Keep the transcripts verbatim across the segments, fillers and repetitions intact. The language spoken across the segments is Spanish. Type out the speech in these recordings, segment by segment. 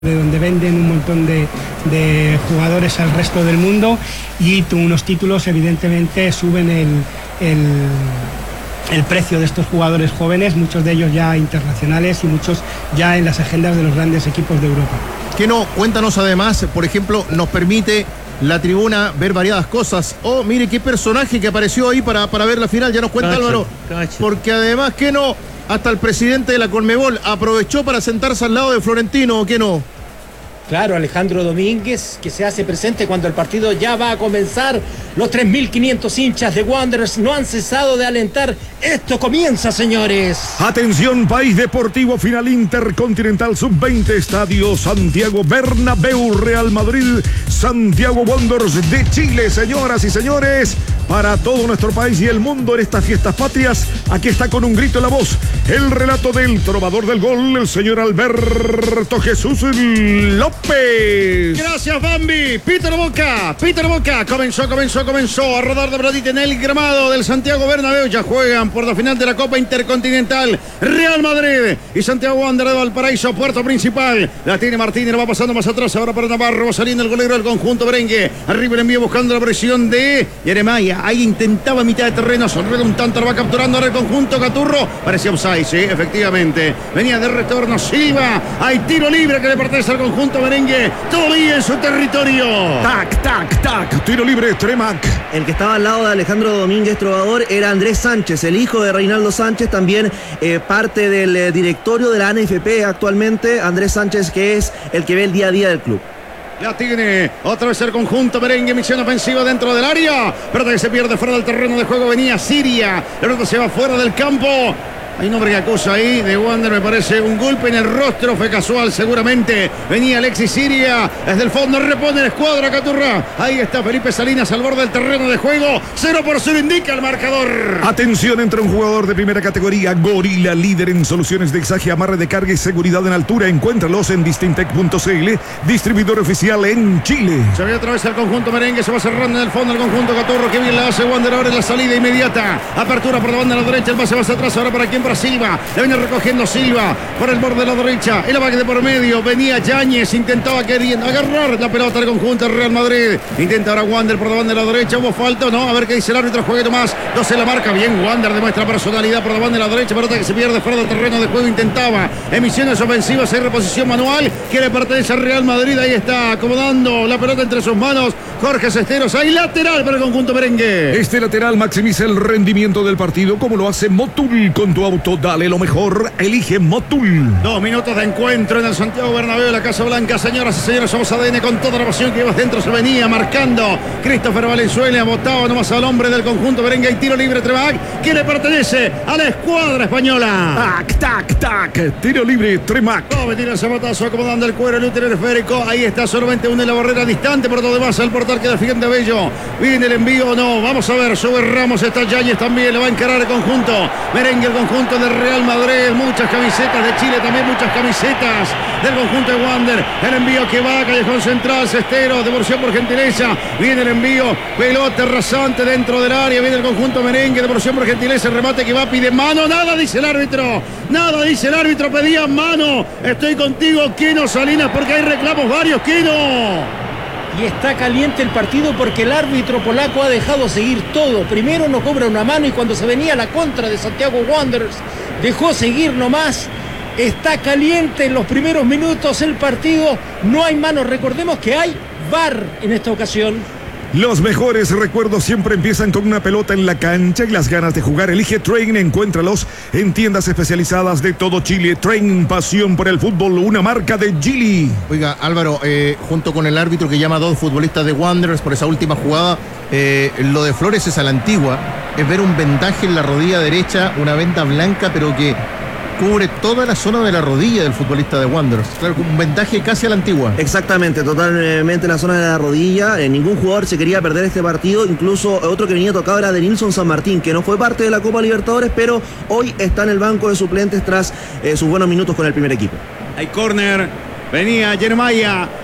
de donde venden un montón de, de jugadores al resto del mundo, y unos títulos evidentemente suben el, el, el precio de estos jugadores jóvenes, muchos de ellos ya internacionales y muchos ya en las agendas de los grandes equipos de Europa. Que no, cuéntanos además, por ejemplo, nos permite la tribuna ver variadas cosas. Oh, mire qué personaje que apareció ahí para, para ver la final, ya nos cuenta cacho, Álvaro. Cacho. Porque además, que no, hasta el presidente de la Conmebol aprovechó para sentarse al lado de Florentino, ¿qué no? Claro, Alejandro Domínguez, que se hace presente cuando el partido ya va a comenzar. Los tres mil quinientos hinchas de Wanderers no han cesado de alentar. Esto comienza, señores. Atención, país deportivo, final intercontinental sub veinte, estadio Santiago Bernabéu, Real Madrid, Santiago Wanderers de Chile, señoras y señores. Para todo nuestro país y el mundo en estas fiestas patrias, aquí está con un grito en la voz el relato del trovador del gol, el señor Alberto Jesús López. Gracias, Bambi. Peter Boca, Peter Boca. Comenzó, comenzó, comenzó a rodar de pelotita en el gramado del Santiago Bernabéu. Ya juegan por la final de la Copa Intercontinental Real Madrid y Santiago Wanderers de Valparaíso, puerto principal. La tiene Martínez, la va pasando más atrás ahora para Navarro, va saliendo el golero del conjunto merengue. Arriba el envío buscando la presión de Yeremaya. Ahí intentaba mitad de terreno, sonrió un tanto, lo va capturando ahora el conjunto Caturro. Parecía offside, sí, efectivamente. Venía de retorno Silva. Hay tiro libre que le pertenece al conjunto merengue. Todavía en su territorio. Tac, tac, tac. Tiro libre, Tremac. El que estaba al lado de Alejandro Domínguez Trovador era Andrés Sánchez, el hijo de Reinaldo Sánchez, también eh, parte del eh, directorio de la A N F P actualmente. Andrés Sánchez, que es el que ve el día a día del club. La tiene otra vez el conjunto merengue, misión ofensiva dentro del área. Pelota que se pierde fuera del terreno de juego. Venía Siria. La pelota se va fuera del campo. Hay un hombre que acusa ahí de Wander, me parece un golpe en el rostro, fue casual seguramente. Venía Alexis Siria, desde el fondo repone la escuadra Caturra. Ahí está Felipe Salinas al borde del terreno de juego. cero por cero indica el marcador. Atención, entra un jugador de primera categoría, Gorila, líder en soluciones de exaje, amarre de carga y seguridad en altura. Encuéntralos en distintec punto c l, distribuidor oficial en Chile. Se ve otra vez el conjunto merengue, se va cerrando en el fondo el conjunto Caturro, que bien la hace Wander ahora en la salida inmediata. Apertura por la banda a la derecha, el pase va hacia atrás, ahora para quién, para Silva, le viene recogiendo Silva por el borde de la derecha, el avaque de por medio, venía Yáñez, intentaba queriendo agarrar la pelota del conjunto del Real Madrid, intenta ahora Wander por la banda de la derecha, hubo falta, no, a ver qué dice el árbitro, juegue nomás, doce la marca, bien Wander, demuestra personalidad por la banda de la derecha, pelota que se pierde fuera del terreno de juego, intentaba emisiones ofensivas, hay reposición manual, que le pertenece al Real Madrid, ahí está acomodando la pelota entre sus manos, Jorge Cesteros, hay lateral para el conjunto merengue. Este lateral maximiza el rendimiento del partido, como lo hace Motul. Con tu auto, dale lo mejor, elige Motul. Dos minutos de encuentro en el Santiago Bernabéu de la Casa Blanca, señoras y señores, somos A D N con toda la pasión que iba dentro, se venía marcando Christopher Valenzuela, botaba nomás al hombre del conjunto merengue, y tiro libre Tremac, que le pertenece a la escuadra española. Tac, tac, tac, tiro libre Tremac. No, me tira el zapatazo acomodando el cuero, el útero esférico, ahí está, solamente une la barrera distante, por todo demás el portal queda fijante Bello, viene el envío, no, vamos a ver, sube Ramos, está Yáñez también, le va a encarar el conjunto merengue, el conjunto del Real Madrid, muchas camisetas de Chile, también muchas camisetas del conjunto de Wander, el envío que va, callejón central, Cestero, devolución por gentileza, viene el envío, pelota rasante dentro del área, viene el conjunto merengue, devolución por gentileza, el remate que va, pide mano, nada dice el árbitro, nada dice el árbitro, pedía mano, estoy contigo, Kino Salinas, porque hay reclamos varios, Kino. Y está caliente el partido porque el árbitro polaco ha dejado seguir todo. Primero no cobra una mano y cuando se venía la contra de Santiago Wanderers dejó seguir nomás. Está caliente en los primeros minutos el partido. No hay mano. Recordemos que hay V A R en esta ocasión. Los mejores recuerdos siempre empiezan con una pelota en la cancha y las ganas de jugar. Elige Train, encuéntralos en tiendas especializadas de todo Chile. Train, pasión por el fútbol, una marca de Gili. Oiga, Álvaro, eh, junto con el árbitro que llama a dos futbolistas de Wanderers por esa última jugada, eh, lo de Flores es a la antigua, es ver un vendaje en la rodilla derecha, una venda blanca, pero que cubre toda la zona de la rodilla del futbolista de Wanderers. Claro, un vendaje casi a la antigua. Exactamente, totalmente la zona de la rodilla. Eh, ningún jugador se quería perder este partido. Incluso otro que venía tocado era de Nilson San Martín, que no fue parte de la Copa Libertadores, pero hoy está en el banco de suplentes tras eh, sus buenos minutos con el primer equipo. Hay córner. Venía Yeremaya,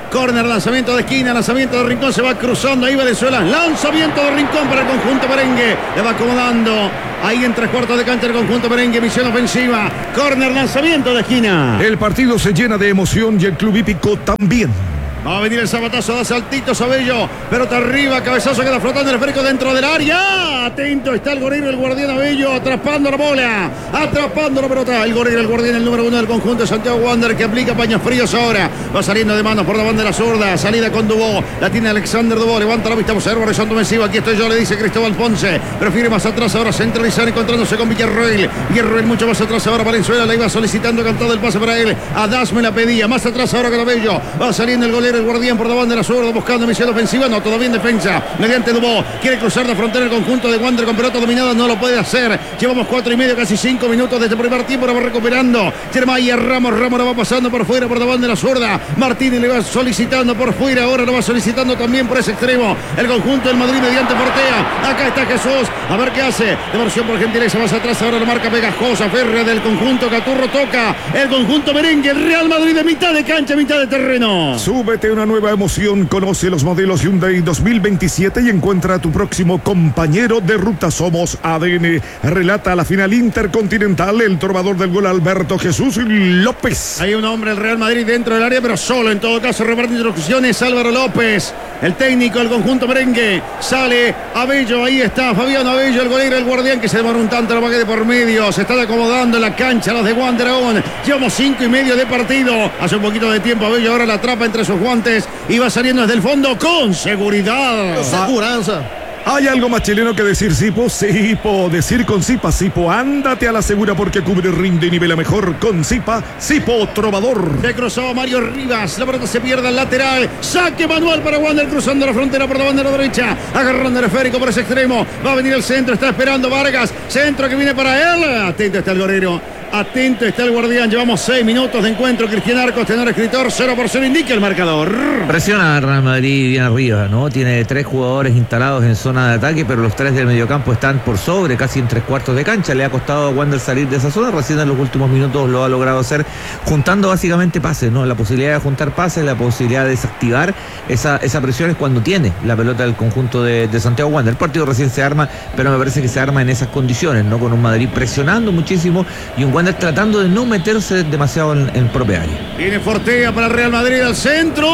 Corner, lanzamiento de esquina, lanzamiento de Rincón, se va cruzando ahí Venezuela. Lanzamiento de Rincón para el conjunto merengue. Le va acomodando ahí en tres cuartos de cancha el conjunto merengue. Misión ofensiva. Corner, lanzamiento de esquina. El partido se llena de emoción y el club hípico también. Va a venir el zapatazo, da saltito Sabello. Pelota arriba, cabezazo, queda flotando el esférico dentro del área. Atento está el gorila, el guardián Abello, atrapando la bola. Atrapando la pelota. El gorila, el guardián, el número uno del conjunto de Santiago Wander, que aplica paños fríos ahora. Va saliendo de manos por la banda de la zurda. Salida con Dubó. La tiene Alexander Dubó. Levanta la vista, observa horizonte ofensivo. Aquí estoy yo, le dice Cristóbal Ponce. Prefiere más atrás ahora centralizar, encontrándose con Villarroel. Villarroel mucho más atrás ahora. Valenzuela la iba solicitando, cantado el pase para él. Adás me la pedía. Más atrás ahora con Abello. Va saliendo el golero, el guardián por la banda de la zurda, buscando misión ofensiva, no, todavía en defensa, mediante Dubó, quiere cruzar la frontera el conjunto de Wander con pelota dominada, no lo puede hacer, llevamos cuatro y medio, casi cinco minutos desde el primer tiempo, lo va recuperando, Jeremaya Ramos, Ramos lo va pasando por fuera, por la banda de la zurda, Martínez le va solicitando por fuera, ahora lo va solicitando también por ese extremo, el conjunto del Madrid mediante Fortea, acá está Jesús, a ver qué hace, devolución por gentileza, más atrás, ahora la marca pegajosa, férrea del conjunto, Caturro toca, el conjunto merengue, el Real Madrid de mitad de cancha, mitad de terreno. Súbete una nueva emoción, conoce los modelos Hyundai dos mil veintisiete y encuentra a tu próximo compañero de ruta. Somos A D N. Relata la final intercontinental el trovador del gol Alberto Jesús López. Hay un hombre el Real Madrid dentro del área, pero solo, en todo caso reparte instrucciones Álvaro López, el técnico del conjunto merengue. Sale Abello, ahí está Fabián Abello, el golero, el guardián, que se demora un tanto, la pague de por medio, se están acomodando en la cancha los de Wander aún. Llevamos cinco y medio de partido, hace un poquito de tiempo Abello ahora la atrapa entre sus guantes y va saliendo desde el fondo con seguridad. Seguranza. ¿Hay algo más chileno que decir Sipo? Sipo. Decir con Sipa, Sipo. Ándate a la segura porque cubre, rinde y nivela mejor con Sipa. Sipo Trovador. Se cruzó Mario Rivas. La pelota se pierde al lateral. Saque manual para Wander cruzando la frontera por la banda de la derecha. Agarrando el esférico por ese extremo. Va a venir el centro. Está esperando Vargas. Centro que viene para él. Atento está el gorero. Atento está el guardián. Llevamos seis minutos de encuentro. Cristian Arcos, tenor escritor, cero por cero indica el marcador. Presiona a Real Madrid bien arriba, ¿no? Tiene tres jugadores instalados en zona de ataque, pero los tres del mediocampo están por sobre, casi en tres cuartos de cancha. Le ha costado a Wander salir de esa zona. Recién en los últimos minutos lo ha logrado hacer, juntando básicamente pases, ¿no? La posibilidad de juntar pases, la posibilidad de desactivar esa, esa presión es cuando tiene la pelota del conjunto de, de Santiago Wander. El partido recién se arma, pero me parece que se arma en esas condiciones, ¿no? Con un Madrid presionando muchísimo y un Wander tratando de no meterse demasiado en, en propia área. Viene Fortea para el Real Madrid al centro.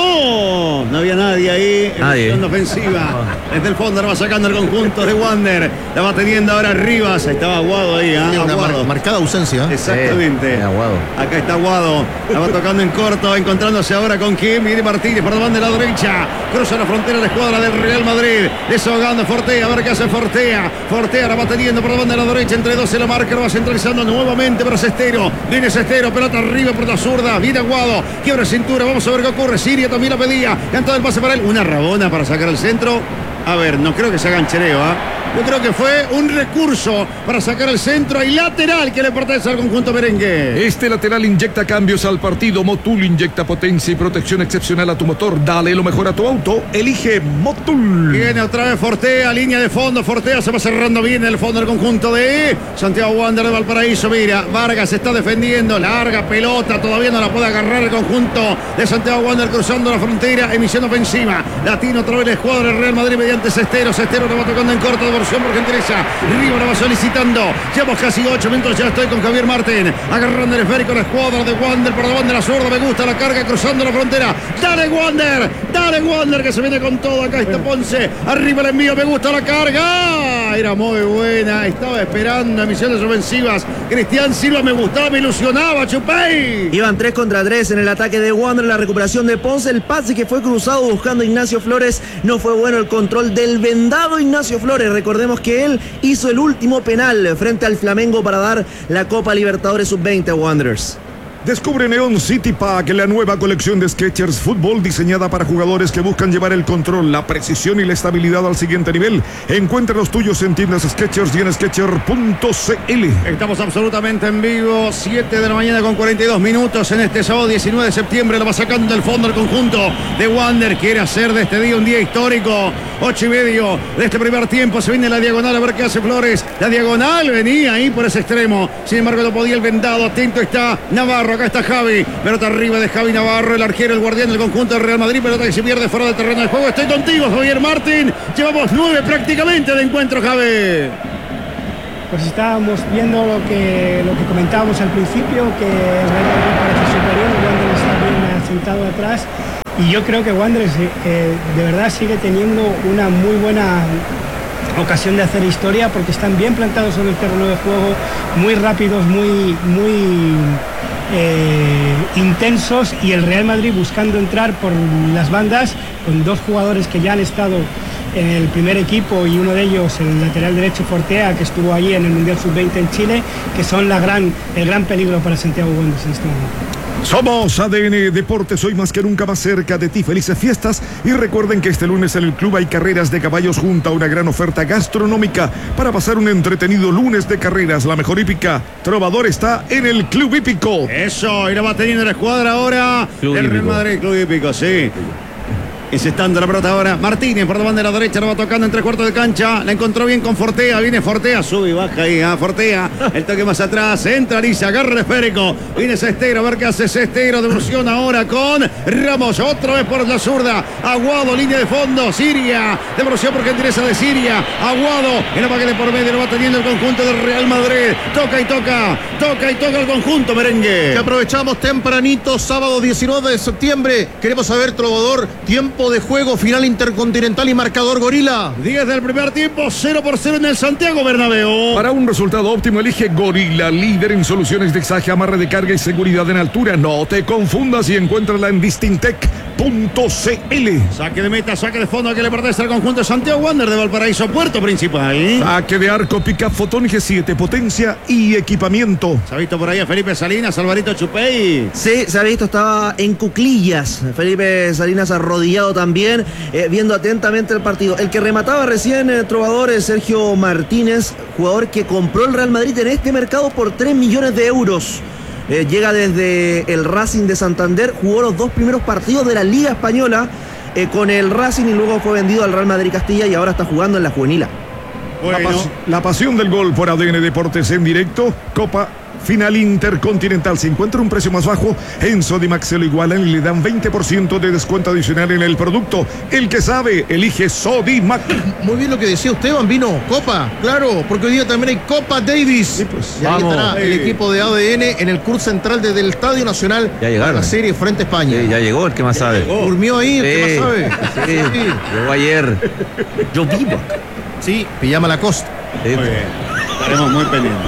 No había nadie ahí. Nadie. En la ofensiva. Desde el fondo la va sacando el conjunto de Wander. La va teniendo ahora Rivas. Estaba Aguado ahí. ¿eh? Una Aguado. mar marcada ausencia. Exactamente. Sí, Aguado. Acá está Aguado. La va tocando en corto. Encontrándose ahora con Kim. Viene Martínez por la banda de la derecha. Cruza la frontera la escuadra del Real Madrid. Desahogando Fortea. A ver qué hace Fortea. Fortea la va teniendo por la banda de la derecha. Entre dos se la marca. Lo va centralizando nuevamente para Cestero. Viene Cestero, pelota arriba por la zurda. Viene Aguado, quiebra cintura. Vamos a ver qué ocurre. Siria también la pedía. Cantado el pase para él. Una rabona para sacar el centro. A ver, no creo que se hagan chereo, ¿eh? Yo creo que fue un recurso para sacar el centro y lateral que le pertenece al conjunto merengue. Este lateral inyecta cambios al partido. Motul inyecta potencia y protección excepcional a tu motor. Dale lo mejor a tu auto. Elige Motul. Viene otra vez Fortea, línea de fondo. Fortea se va cerrando bien el fondo del conjunto de Santiago Wander de Valparaíso. Mira, Vargas se está defendiendo. Larga pelota, todavía no la puede agarrar el conjunto de Santiago Wander cruzando la frontera. Emisión ofensiva. Latino otra vez la escuadra del Real Madrid mediante Cestero. Cestero lo va tocando en corto de por gentileza. Riva lo va solicitando. Llevamos casi ocho minutos. Ya estoy con Javier Martín. Agarrando el esférico la escuadra de Wander por la banda de la zurda. Me gusta la carga cruzando la frontera. Dale Wander. Dale Wander que se viene con todo. Acá está Ponce. Arriba el envío. Me gusta la carga. Era muy buena. Estaba esperando misiones ofensivas. Cristian Silva me gustaba, me ilusionaba. Chupey. Iban tres contra tres en el ataque de Wander. La recuperación de Ponce. El pase que fue cruzado buscando a Ignacio Flores. No fue bueno el control del vendado Ignacio Flores. Recordemos que él hizo el último penal frente al Flamengo para dar la Copa Libertadores sub veinte a Wanderers. Descubre Neon City Pack, la nueva colección de Skechers Fútbol diseñada para jugadores que buscan llevar el control, la precisión y la estabilidad al siguiente nivel. Encuentra los tuyos en tiendas Skechers y en sketcher punto c l. Estamos absolutamente en vivo, siete de la mañana con cuarenta y dos minutos en este sábado diecinueve de septiembre. Lo va sacando del fondo el conjunto de Wander. Quiere hacer de este día un día histórico. Ocho y medio de este primer tiempo. Se viene la diagonal a ver qué hace Flores. La diagonal venía ahí por ese extremo. Sin embargo, no podía el vendado. Atento está Navarro. acá está Javi. Pelota arriba de Javi Navarro, el arquero, el guardián del conjunto del Real Madrid. Pelota que se pierde fuera del terreno de juego. Estoy contigo, Javier Martín. Llevamos nueve prácticamente de encuentro, Javi. Pues estábamos viendo lo que, lo que comentábamos al principio, que el Real Madrid parece superior, Wander está bien sentado atrás. Y yo creo que Wander eh, de verdad sigue teniendo una muy buena ocasión de hacer historia, porque están bien plantados sobre el terreno de juego, muy rápidos, muy, muy eh, intensos, y el Real Madrid buscando entrar por las bandas con dos jugadores que ya han estado en el primer equipo, y uno de ellos, el lateral derecho Fortea, que estuvo ahí en el Mundial sub veinte en Chile, que son la gran, el gran peligro para Santiago Wanderers en este momento. Somos A D N Deportes, hoy más que nunca más cerca de ti. Felices fiestas, y recuerden que este lunes en el club hay carreras de caballos junto a una gran oferta gastronómica para pasar un entretenido lunes de carreras. La mejor hípica Trovador está en el Club Hípico. Eso, y la va teniendo la escuadra ahora Club el Real Hípico. Madrid, Club Hípico, sí. Encestando la pelota ahora Martínez por la banda de la derecha, la va tocando en tres cuartos de cancha, la encontró bien con Fortea, viene Fortea, sube y baja ahí, ¿eh? Fortea, el toque más atrás, entra Lisa, agarra el esférico, viene Cestero, a ver qué hace Cestero, devolución ahora con Ramos, otra vez por la zurda, Aguado, línea de fondo, Siria, devolución por gentileza de Siria, Aguado, en la paquete por medio, lo va teniendo el conjunto del Real Madrid, toca y toca, toca y toca el conjunto merengue. Que aprovechamos tempranito, sábado diecinueve de septiembre. Queremos saber, Trovador, tiempo de juego, final intercontinental y marcador, Gorila. diez del primer tiempo, cero por cero en el Santiago Bernabéu. Para un resultado óptimo, elige Gorila, líder en soluciones de exaje, amarre de carga y seguridad en altura. No te confundas y encuéntrala en distintec punto c l. Saque de meta, saque de fondo que le pertenece al conjunto de Santiago Wander de Valparaíso, puerto principal. Saque de arco, pick-up Fotón G siete, potencia y equipamiento. Se ha visto por ahí a Felipe Salinas, Alvarito Chupey. Sí, se ha visto, estaba en cuclillas. Felipe Salinas arrodillado también, eh, viendo atentamente el partido. El que remataba recién, eh, Trovador, es Sergio Martínez, jugador que compró el Real Madrid en este mercado por tres millones de euros. Eh, llega desde el Racing de Santander, jugó los dos primeros partidos de la Liga Española eh, con el Racing, y luego fue vendido al Real Madrid Castilla, y ahora está jugando en la juvenil. Bueno. La, pas- la pasión del gol por A D N Deportes en directo. Copa Final Intercontinental. Si encuentra un precio más bajo, en Sodimac se lo igualan y le dan veinte por ciento de descuento adicional en el producto. El que sabe, elige Sodimac. Muy bien lo que decía usted, Bambino. Copa, claro, porque hoy día también hay Copa Davis. pues, y ahí vamos. estará el Sí. equipo de A D N en el curso central desde el Estadio Nacional. Ya llegaron. para la serie frente a España. Sí, ya llegó el que más sabe. Durmió ahí, el que Sí, más sabe. sí, llegó ayer. Yo vivo. Sí, pijama la costa. Sí. Muy bien. Estaremos muy pendientes.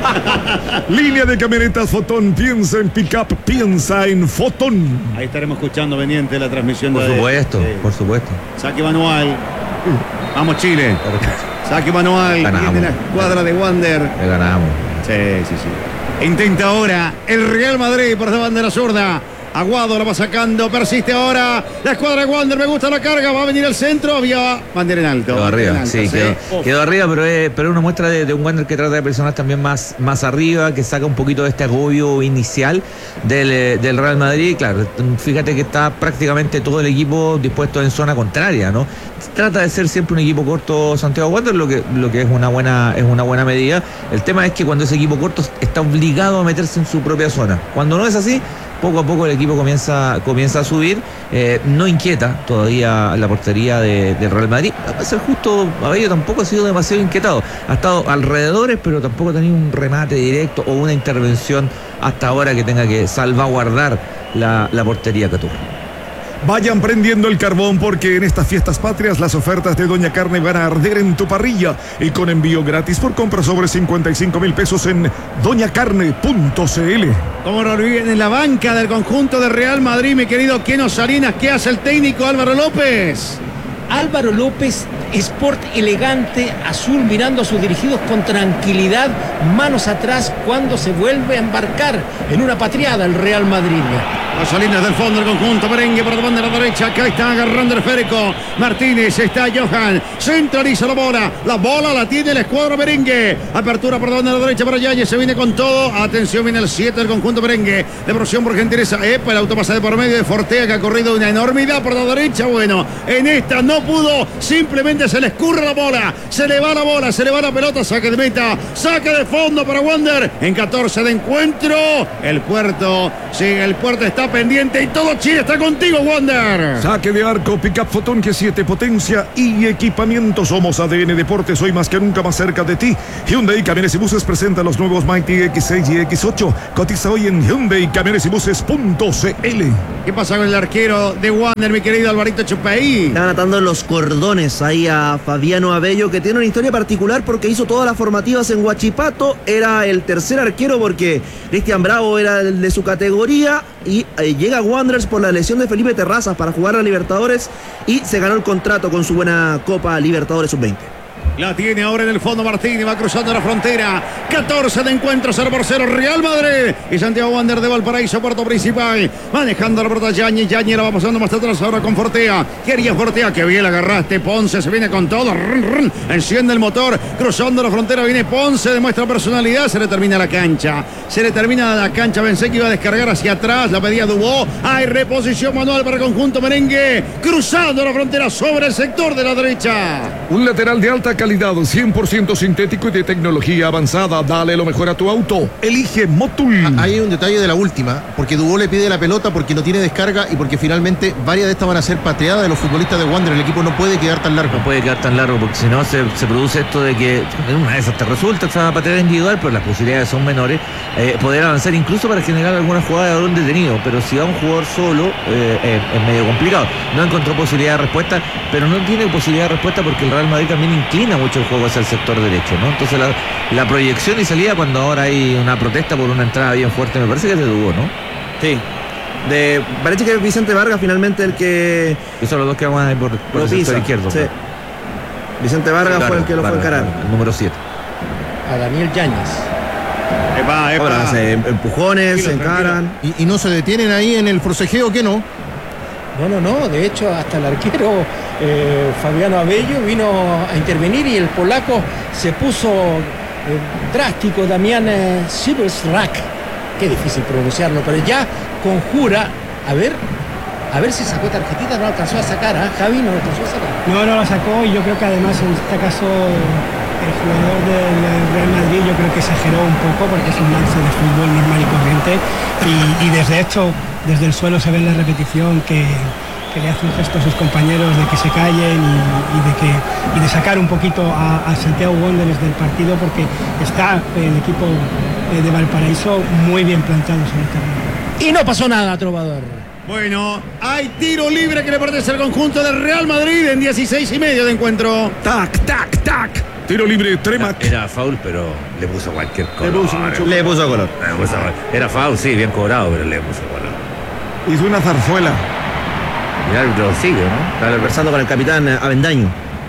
Línea de camionetas Fotón. Piensa en pick-up, piensa en Fotón. Ahí estaremos escuchando pendiente la transmisión Por de. supuesto, Sí. por supuesto. Saque manual. Vamos, Chile. Saque manual. Ganamos. Viene la escuadra de Wander. Le ganamos. Sí, sí, sí. Intenta ahora el Real Madrid por esa bandera zurda. Aguado la va sacando, persiste ahora la escuadra de Wander, me gusta la carga, va a venir al centro, había bandera en alto. Quedó bandera en arriba, alto, sí, quedó, quedó arriba, pero es, pero es una muestra de, de un Wander que trata de personas también más, más arriba, que saca un poquito de este agobio inicial del, eh, del Real Madrid. Claro, fíjate que está prácticamente todo el equipo dispuesto en zona contraria, ¿no? Trata de ser siempre un equipo corto Santiago Wander, lo que, lo que es una buena, es una buena medida. El tema es que cuando ese equipo corto está obligado a meterse en su propia zona. Cuando no es así, poco a poco el equipo comienza, comienza a subir, eh, no inquieta todavía la portería de, del Real Madrid. A ser justo, Abello tampoco ha sido demasiado inquietado, ha estado alrededores, pero tampoco ha tenido un remate directo o una intervención hasta ahora que tenga que salvaguardar la, la portería Caturra. Vayan prendiendo el carbón, porque en estas fiestas patrias las ofertas de Doña Carne van a arder en tu parrilla, y con envío gratis por compra sobre cincuenta y cinco mil pesos en doña carne punto c l. Como lo olviden en la banca del conjunto de Real Madrid, mi querido Keno Salinas, ¿qué hace el técnico Álvaro López? Álvaro López, sport elegante, azul, mirando a sus dirigidos con tranquilidad, manos atrás cuando se vuelve a embarcar en una patriada el Real Madrid. Los Salinas del fondo del conjunto merengue por la banda de la derecha, acá está agarrando el esférico Martínez, está Johan, centraliza la bola, la bola la tiene la escuadra merengue, apertura por la banda de la derecha para Yáñez, se viene con todo, atención, viene el siete del conjunto merengue, devolución por gentileza, epa, el autopase de por medio de Fortea, que ha corrido una enormidad por la derecha. Bueno, en esta no pudo simplemente Directamente se le escurre la bola, se le va la bola, se le va la pelota, saque de meta, saque de fondo para Wander. En catorce de encuentro, el puerto, sí, el puerto está pendiente y todo Chile está contigo, Wander. Saque de arco, Pickup Fotón G siete, potencia y equipamiento. Somos A D N Deportes, hoy más que nunca más cerca de ti. Hyundai Camiones y Buses presenta los nuevos Mighty X seis y X ocho. Cotiza hoy en Hyundai Camiones y Buses punto c l. ¿Qué pasa con el arquero de Wander, mi querido Alvarito Chupay? Están atando los cordones ahí a Fabiano Abello, que tiene una historia particular porque hizo todas las formativas en Huachipato. Era el tercer arquero porque Cristian Bravo era el de su categoría y eh, llega a Wanderers por la lesión de Felipe Terrazas para jugar a Libertadores y se ganó el contrato con su buena Copa Libertadores sub veinte. La tiene ahora en el fondo Martín y va cruzando la frontera. catorce de encuentro, cero por cero, Real Madrid y Santiago Wander de Valparaíso, puerto principal. Manejando la pelota Yañez, Yañez la va pasando más atrás ahora con Fortea. Quería Fortea, que bien la agarraste. Ponce se viene con todo, run, run, enciende el motor, cruzando la frontera viene Ponce, demuestra personalidad, se le termina la cancha. Se le termina la cancha, pensé que iba a descargar hacia atrás, la pedía Dubó. Hay reposición manual para el conjunto merengue, cruzando la frontera sobre el sector de la derecha. Un lateral de alta calidad, cien por ciento sintético y de tecnología avanzada. Dale lo mejor a tu auto. Elige Motul. Ahí hay un detalle de la última, porque Dubó le pide la pelota porque no tiene descarga y porque finalmente varias de estas van a ser pateadas de los futbolistas de Wander. El equipo no puede quedar tan largo. No puede quedar tan largo porque si no se, se produce esto de que en una de esas te resulta esa pateada individual, pero las posibilidades son menores. Eh, poder avanzar incluso para generar alguna jugada de balón detenido, pero si va un jugador solo eh, eh, es medio complicado. No encontró posibilidad de respuesta, pero no tiene posibilidad de respuesta porque el Real Madrid también inclina mucho el juego hacia el sector derecho, ¿no? Entonces la, la proyección y salida cuando ahora hay una protesta por una entrada bien fuerte, me parece que es de Dubó, ¿no? Sí. De, parece que es Vicente Vargas finalmente el que... Que son los dos que van a ir por, por el sector izquierdo. Sí. Vicente Vargas claro, fue el que lo Vargas, fue a encarar. El número siete. A Daniel Yáñez. Epa, epa. Ahora se empujones, se encaran. Y, y no se detienen ahí en el forcejeo, ¿qué no? No, no, no. De hecho, hasta el arquero eh, Fabiano Abello vino a intervenir y el polaco se puso eh, drástico. Damián eh, Sivelsrak. Qué difícil pronunciarlo, pero ya conjura. A ver, a ver si sacó tarjetita. No alcanzó a sacar, ¿ah? Javi no alcanzó a sacar. No, no la sacó y yo creo que además en este caso el jugador del Real Madrid yo creo que exageró un poco porque es un lance de fútbol normal y corriente y, y desde hecho, desde el suelo se ve en la repetición que, que le hace un gesto a sus compañeros de que se callen y, y, de, que, y de sacar un poquito a, a Santiago Wanderers del partido porque está el equipo de Valparaíso muy bien plantado sobre el terreno. Y no pasó nada, Trovador. Bueno, hay tiro libre que le pertenece al conjunto del Real Madrid en dieciséis y medio de encuentro. Tac, tac, tac. Tiro libre, Tremac. Era, era foul, pero le puso cualquier color. Le puso, mucho, le puso color. Le puso, era foul, sí, bien cobrado, pero le puso color. Hizo una zarzuela. Y el árbitro sigue, ¿no? Está conversando con el capitán Avendaño.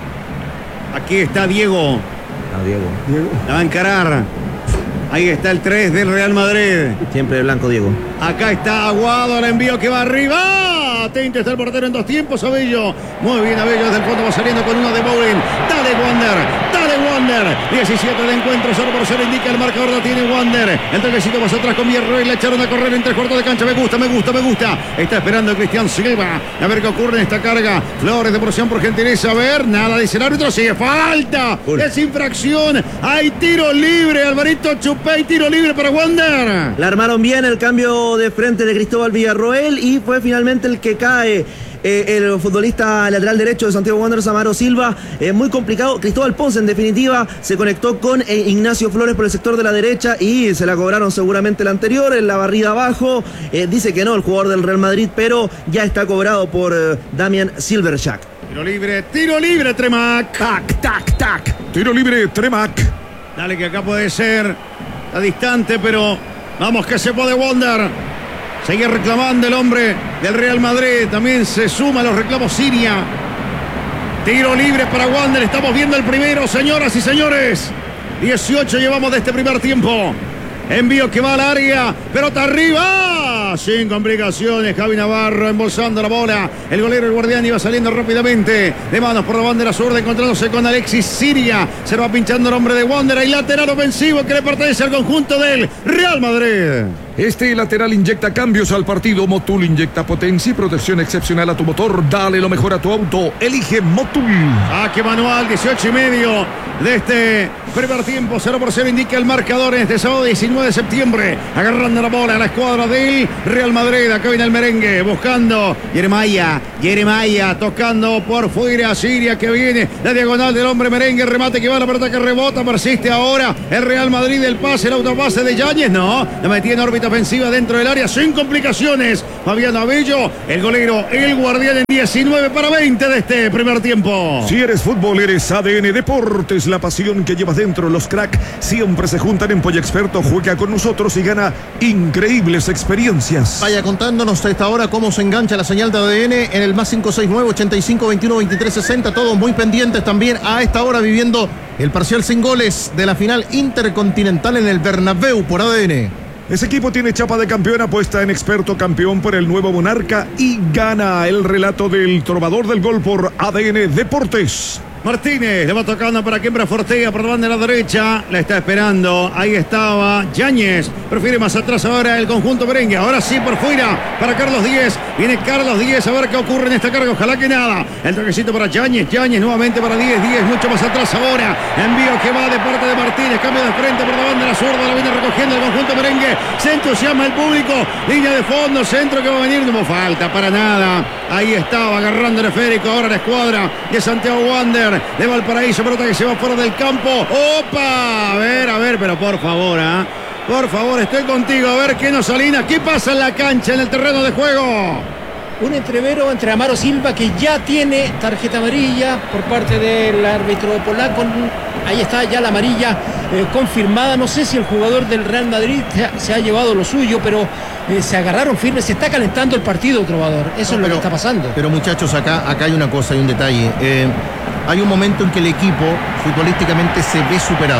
Aquí está Diego. No, Diego. La va a encarar. Ahí está el tres del Real Madrid. Siempre de blanco, Diego. Acá está Aguado, el envío que va arriba. Atento está el portero en dos tiempos, Abello. Muy bien, Abello desde el fondo va saliendo con uno de bowling. Dale, Wander. Dale, Wander. diecisiete de encuentro, solo por ser indica el marcador, lo tiene Wander. El toquecito más atrás con Villarroel. Le echaron a correr en tres cuartos de cancha. Me gusta, me gusta, me gusta. Está esperando Cristian Silva. A ver qué ocurre en esta carga. Flores de porción por gentileza. A ver, nada dice el árbitro. Sigue falta. Uy. Es infracción. Hay tiro libre. Alvarito Chupay, tiro libre para Wander. La armaron bien el cambio de frente de Cristóbal Villarroel y fue finalmente el que cae eh, el futbolista lateral derecho de Santiago Wanderers, Amaro Silva. Eh, muy complicado. Cristóbal Ponce, en definitiva, se conectó con eh, Ignacio Flores por el sector de la derecha y se la cobraron seguramente la anterior, en la barrida abajo. Eh, dice que no el jugador del Real Madrid, pero ya está cobrado por eh, Damian Silverjack. Tiro libre, tiro libre, Tremac. Tac, tac, tac. Tiro libre, Tremac. Dale que acá puede ser. Está distante, pero vamos que se puede Wander. Sigue reclamando el hombre del Real Madrid. También se suma a los reclamos Siria. Tiro libre para Wander. Estamos viendo el primero, señoras y señores. dieciocho llevamos de este primer tiempo. Envío que va al área. Pelota arriba. Sin complicaciones. Javi Navarro embolsando la bola. El golero, el guardián, iba saliendo rápidamente. De manos por la bandera zurda, encontrándose con Alexis Siria. Se va pinchando el hombre de Wander. Hay lateral ofensivo que le pertenece al conjunto del Real Madrid. Este lateral inyecta cambios al partido. Motul inyecta potencia y protección excepcional a tu motor. Dale lo mejor a tu auto. Elige Motul. Saque manual, dieciocho y medio de este primer tiempo. cero por cero indica el marcador en este sábado diecinueve de septiembre. Agarrando la bola a la escuadra del Real Madrid. Acá viene el merengue buscando Jeremaya. Jeremaya tocando por fuera. Siria que viene. La diagonal del hombre merengue. Remate que va, la pelota que rebota. Persiste ahora el Real Madrid. El pase, el autopase de Yáñez. No, la metía en órbita ofensiva dentro del área sin complicaciones. Fabián Abello, el golero, el guardián en diecinueve para veinte de este primer tiempo. Si eres fútbol, eres A D N Deportes, la pasión que llevas dentro. Los crack siempre se juntan en Polla Experto. Juega con nosotros y gana increíbles experiencias. Vaya contándonos a esta hora cómo se engancha la señal de A D N en el más cinco seis nueve, ochenta y cinco, veintiuno, veintitrés, sesenta. Todos muy pendientes también a esta hora viviendo el parcial sin goles de la final intercontinental en el Bernabéu por A D N. Ese equipo tiene chapa de campeón, apuesta en experto campeón por el nuevo Monarca y gana. El relato del trovador del gol por A D N Deportes. Martínez le va tocando para Kembra Fortea por la banda de la derecha. La está esperando. Ahí estaba Yáñez. Prefiere más atrás ahora el conjunto merengue. Ahora sí por fuera para Carlos Díez. Viene Carlos Díez a ver qué ocurre en esta carga. Ojalá que nada. El toquecito para Yáñez. Yáñez nuevamente para Díez. Díez mucho más atrás ahora. Envío que va de parte de Martínez. Cambio de frente por la banda de la zurda. La viene recogiendo el conjunto merengue. Se entusiasma el público. Línea de fondo. Centro que va a venir. No falta para nada. Ahí estaba agarrando el esférico. Ahora la escuadra de Santiago Wander. De Valparaíso, pelota que se va fuera del campo. ¡Opa! A ver, a ver, pero por favor, ¿eh? Por favor, estoy contigo. A ver, ¿qué nos Salina? ¿Qué pasa en la cancha, en el terreno de juego? Un entrevero entre Amaro Silva, que ya tiene tarjeta amarilla por parte del árbitro polaco. Ahí está ya la amarilla eh, confirmada. No sé si el jugador del Real Madrid se ha, se ha llevado lo suyo, pero eh, se agarraron firmes. Se está calentando el partido, trovador. Eso no, es lo pero, que está pasando. Pero muchachos, acá, acá hay una cosa y un detalle. Eh, hay un momento en que el equipo futbolísticamente se ve superado.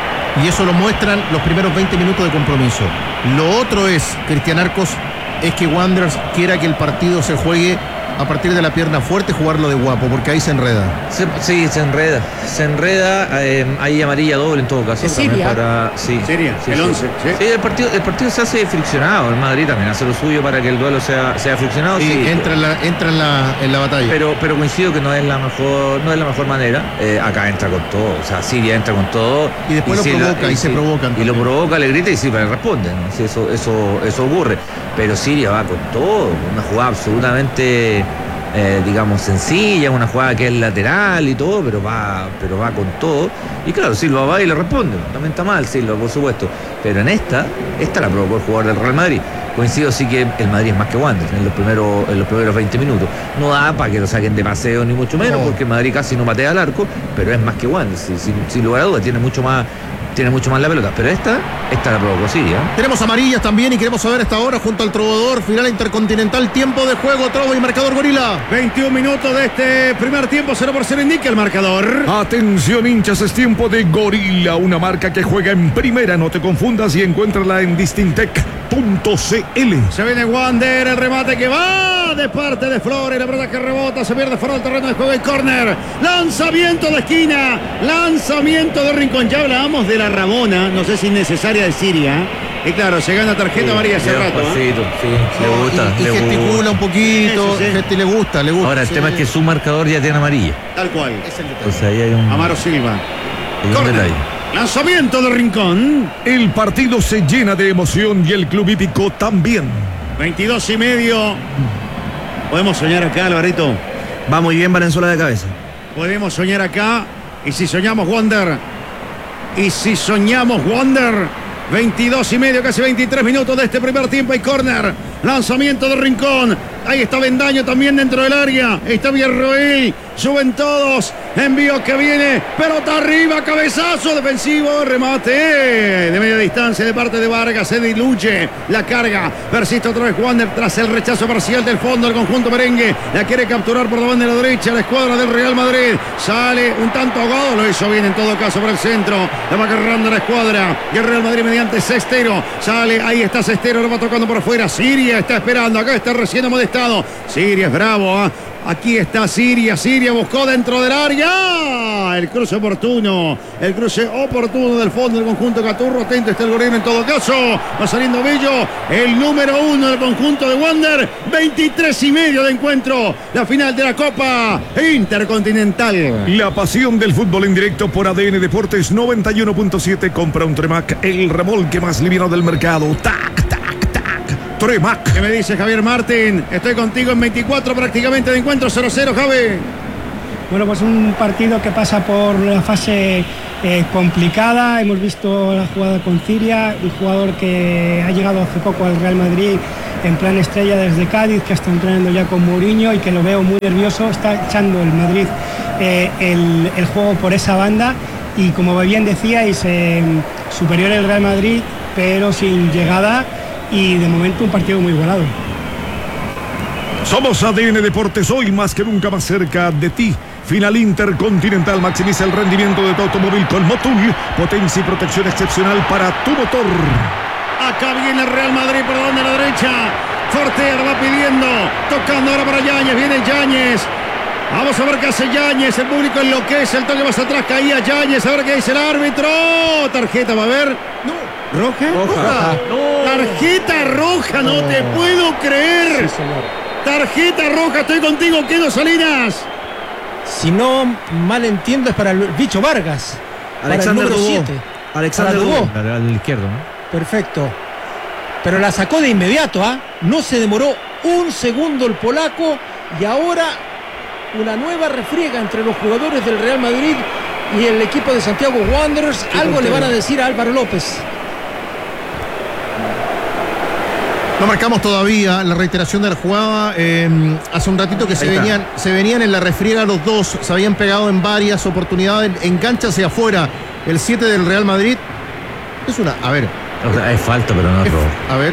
Y eso lo muestran los primeros veinte minutos de compromiso. Lo otro es, Cristian Arcos, es que Wanderers quiera que el partido se juegue a partir de la pierna fuerte, jugarlo de guapo, porque ahí se enreda. Se, sí, se enreda. Se enreda, eh, hay amarilla doble en todo caso. ¿Es Siria? Para, sí, Siria, sí, el sí. once. ¿Sí? Sí, el partido, el partido se hace friccionado. El Madrid también hace lo suyo para que el duelo sea, sea friccionado. Y sí, entra, en la, entra en, la, en la batalla. Pero, pero coincido que no es la mejor, no es la mejor manera. Eh, acá entra con todo. O sea, Siria entra con todo. Y después lo si provoca la, y, y se sí, provocan. Y lo provoca, le grita y sí, pero responde, ¿no? Sí, eso, eso, eso ocurre. Pero Siria va con todo. Una jugada absolutamente... Eh, digamos sencilla, una jugada que es lateral y todo, pero va, pero va con todo. Y claro, Silva va y le responde. También está mal Silva, por supuesto. Pero en esta, esta la provocó el jugador del Real Madrid. Coincido sí que el Madrid es más que Wander en los primeros, en los primeros veinte minutos. No da para que lo saquen de paseo ni mucho menos, no. Porque el Madrid casi no patea al arco, pero es más que Wander, sin, sin, sin lugar a dudas, tiene mucho más. Tiene mucho más la pelota, pero esta, esta la provocó Siria. Tenemos amarillas también y queremos saber esta hora junto al trovador, final intercontinental, tiempo de juego, Trovo y marcador Gorila. veintiún minutos de este primer tiempo, cero por cero indica el marcador. Atención hinchas, es tiempo de Gorila, una marca que juega en primera, no te confundas y encuéntrala en distintec punto c l. Se viene Wander, el remate que va de parte de Flores, la pelota que rebota, se pierde fuera del terreno de juego y córner. Lanzamiento de esquina, lanzamiento de Rincón. Ya hablábamos de la Rabona, no sé si innecesaria de Siria. Y claro, se gana tarjeta sí, amarilla hace rato. Pasito, ¿eh? Sí, le gusta. Y, y le gesticula gusta. un poquito, sí. Gesti le gusta, le gusta. Ahora, el sí. tema es que su marcador ya tiene amarilla. Tal cual. Es el detalle. Entonces ahí hay un, Amaro Silva. hay un detalle. Lanzamiento de Rincón. El partido se llena de emoción y el club hípico también. veintidós y medio. Podemos soñar acá, Alvarito. Va muy bien Valenzuela de cabeza. Podemos soñar acá. Y si soñamos Wander. Y si soñamos Wander. veintidós y medio, casi veintitrés minutos de este primer tiempo y córner. Lanzamiento de Rincón. Ahí está Bendaño también dentro del área. Está Villarroel. Suben todos. Envío que viene. Pelota arriba. Cabezazo defensivo. Remate de media distancia de parte de Vargas. Se diluye la carga. Persiste otra vez Wander tras el rechazo parcial del fondo. El conjunto merengue la quiere capturar por la banda de la derecha. La escuadra del Real Madrid. Sale un tanto ahogado. Lo hizo bien en todo caso por el centro. La va agarrando la escuadra. Y el Real Madrid mediante Sestero. Sale. Ahí está Sestero. Lo va tocando por afuera. Siria está esperando. Acá está recién amonestado. Siria es bravo. ¿eh? Aquí está Siria, Siria buscó dentro del área. El cruce oportuno, el cruce oportuno del fondo del conjunto Caturro. Atento está el gobierno en todo caso. Va saliendo Bello, el número uno del conjunto de Wander. veintitrés y medio de encuentro. La final de la Copa Intercontinental. La pasión del fútbol en directo por A D N Deportes noventa y uno punto siete. Compra un Tremac, el remolque más liviano del mercado. Tac, tac. Tremac. ¿Qué me dice Javier Martín? Estoy contigo en veinticuatro prácticamente de encuentro. Cero cero, Javi. Bueno, pues un partido que pasa por la fase eh, complicada. Hemos visto la jugada con Ciria, un jugador que ha llegado hace poco al Real Madrid en plan estrella desde Cádiz, que está entrenando ya con Mourinho y que lo veo muy nervioso. Está echando el Madrid eh, el, el juego por esa banda y, como bien decíais, eh, superior el Real Madrid, pero sin llegada. Y de momento un partido muy igualado. Somos A D N Deportes, hoy más que nunca más cerca de ti. Final Intercontinental, maximiza el rendimiento de tu automóvil con Motul. Potencia y protección excepcional para tu motor. Acá viene el Real Madrid por donde la derecha. Fortea va pidiendo, tocando ahora para Yáñez. Viene Yáñez. Vamos a ver qué hace Yáñez. El público enloquece. El toque más atrás caía Yáñez. A ver qué dice el árbitro. Tarjeta va a ver. No. ¿Roja? Roja. No. Tarjeta roja, no, no te puedo creer. Sí, señor. Tarjeta roja, estoy contigo, Quedo Salinas. Si no mal entiendo, es para el bicho Vargas. Alexander para el número Dubó. siete. Alexander Para Dubó. Dubó. Al izquierdo, ¿no? Perfecto. Pero la sacó de inmediato, ¿ah? ¿eh? No se demoró un segundo el polaco y ahora una nueva refriega entre los jugadores del Real Madrid y el equipo de Santiago Wanderers. Algo le van a decir a Álvaro López. No marcamos todavía la reiteración de la jugada. Eh, hace un ratito que se venían, se venían en la refriega los dos. Se habían pegado en varias oportunidades. Engancha hacia afuera el siete del Real Madrid. Es una... A ver. O sea, es falta, pero no es rojo. A ver.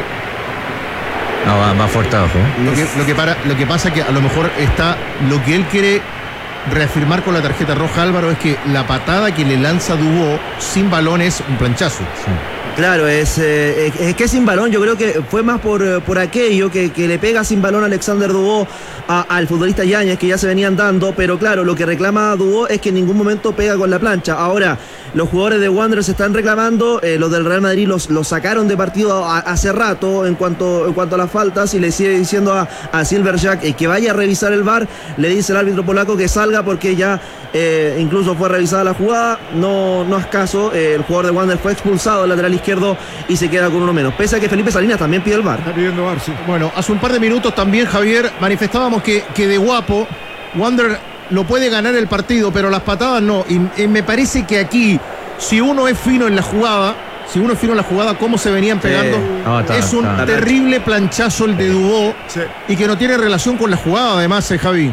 No, va, va fuerte abajo. Lo que, lo, que para, lo que pasa que a lo mejor está... Lo que él quiere reafirmar con la tarjeta roja, Álvaro, es que la patada que le lanza Dubó sin balón es un planchazo. Sí. Claro, es, eh, es que sin balón, yo creo que fue más por, por aquello que, que le pega sin balón a Alexander Dubó a, al futbolista Yáñez, que ya se venían dando, pero claro, lo que reclama Dubó es que en ningún momento pega con la plancha. Ahora, los jugadores de Wanderers están reclamando, eh, los del Real Madrid los, los sacaron de partido a, hace rato en cuanto, en cuanto a las faltas, y le sigue diciendo a, a Silverjack eh, que vaya a revisar el V A R. Le dice el árbitro polaco que salga porque ya eh, incluso fue revisada la jugada. No, no es caso, eh, el jugador de Wanderers fue expulsado del lateral izquierdo y se queda con uno menos, pese a que Felipe Salinas también pide el V A R. Está pidiendo V A R, sí. Bueno, hace un par de minutos también, Javier, manifestábamos que, que de guapo Wander lo puede ganar el partido, pero las patadas no. Y, y me parece que aquí, si uno es fino en la jugada, si uno es fino en la jugada, cómo se venían pegando, sí. no, está, es un está, terrible planchazo el de Dubó, sí. Y que no tiene relación con la jugada, además, eh, Javi.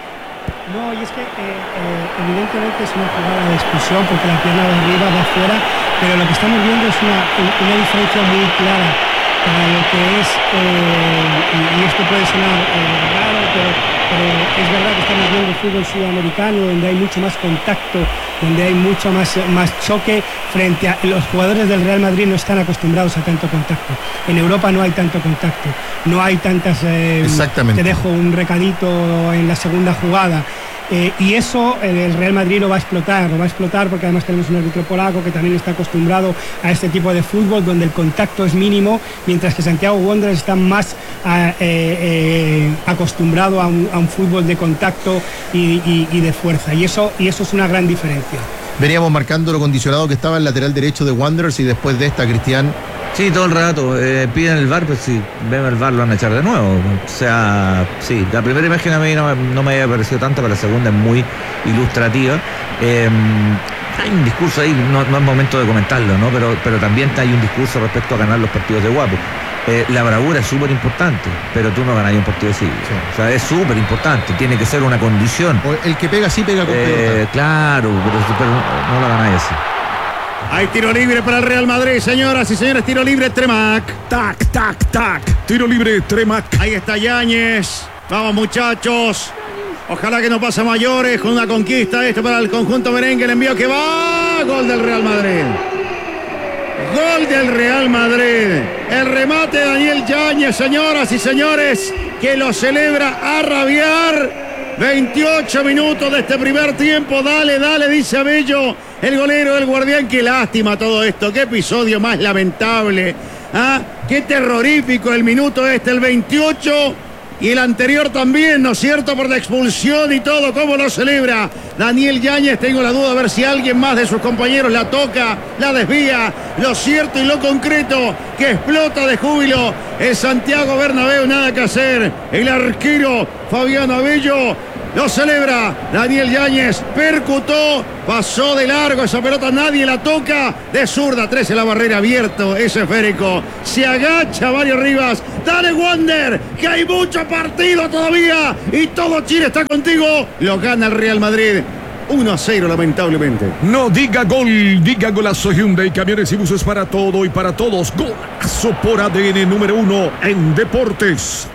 No, y es que eh, eh, evidentemente es una jugada de expulsión porque la pierna de arriba va afuera, pero lo que estamos viendo es una, una diferencia muy clara para lo que es, eh, y, y esto puede sonar eh, raro, pero, pero es verdad que estamos viendo fútbol sudamericano donde hay mucho más contacto, donde hay mucho más, más choque frente a... Los jugadores del Real Madrid no están acostumbrados a tanto contacto. En Europa no hay tanto contacto, no hay tantas... Eh, Exactamente. Te dejo un recadito en la segunda jugada. Eh, y eso eh, el Real Madrid lo va a explotar, lo va a explotar porque además tenemos un árbitro polaco que también está acostumbrado a este tipo de fútbol donde el contacto es mínimo, mientras que Santiago Wanderers está más a, eh, eh, acostumbrado a un, a un fútbol de contacto y, y, y de fuerza, y eso, y eso es una gran diferencia. Veníamos marcando lo condicionado que estaba el lateral derecho de Wanderers y después de esta, Cristian. Sí, todo el rato. Eh, piden el V A R, pues si ven el V A R lo van a echar de nuevo. O sea, sí, la primera imagen a mí no, no me había parecido tanto, pero la segunda es muy ilustrativa. Eh, hay un discurso ahí, no, no es momento de comentarlo, ¿no? Pero, pero también hay un discurso respecto a ganar los partidos de guapo. Eh, la bravura es súper importante, pero tú no ganás un partido así. Sí. O sea, es súper importante, tiene que ser una condición. O el que pega sí pega con eh, pelota. Claro, pero, pero no la ganáis así. Hay tiro libre para el Real Madrid, señoras y señores, tiro libre Tremac. Tac, tac, tac. Tiro libre Tremac. Ahí está Yáñez. Vamos, muchachos. Ojalá que no pase a mayores con una conquista. Esto para el conjunto merengue. El envío que va. Gol del Real Madrid. Gol del Real Madrid. El remate de Daniel Yáñez, señoras y señores, que lo celebra a rabiar. veintiocho minutos de este primer tiempo. Dale, dale, dice Abello, el golero del Guardián. Qué lástima todo esto. Qué episodio más lamentable. ¿Ah? Qué terrorífico el minuto este, el veintiocho. Y el anterior también, ¿no es cierto? Por la expulsión y todo, ¿cómo lo celebra Daniel Yáñez? Tengo la duda a ver si alguien más de sus compañeros la toca, la desvía. Lo cierto y lo concreto, que explota de júbilo el Santiago Bernabéu, nada que hacer. El arquero Fabián Abello lo celebra. Daniel Yáñez percutó, pasó de largo esa pelota, nadie la toca. De zurda, trece la barrera, abierto ese esférico. Se agacha Mario Rivas. Dale, Wander, que hay mucho partido todavía y todo Chile está contigo. Lo gana el Real Madrid. uno a cero, lamentablemente. No diga gol, diga golazo. Hyundai, camiones y buses para todo y para todos. Golazo por A D N número uno en deportes.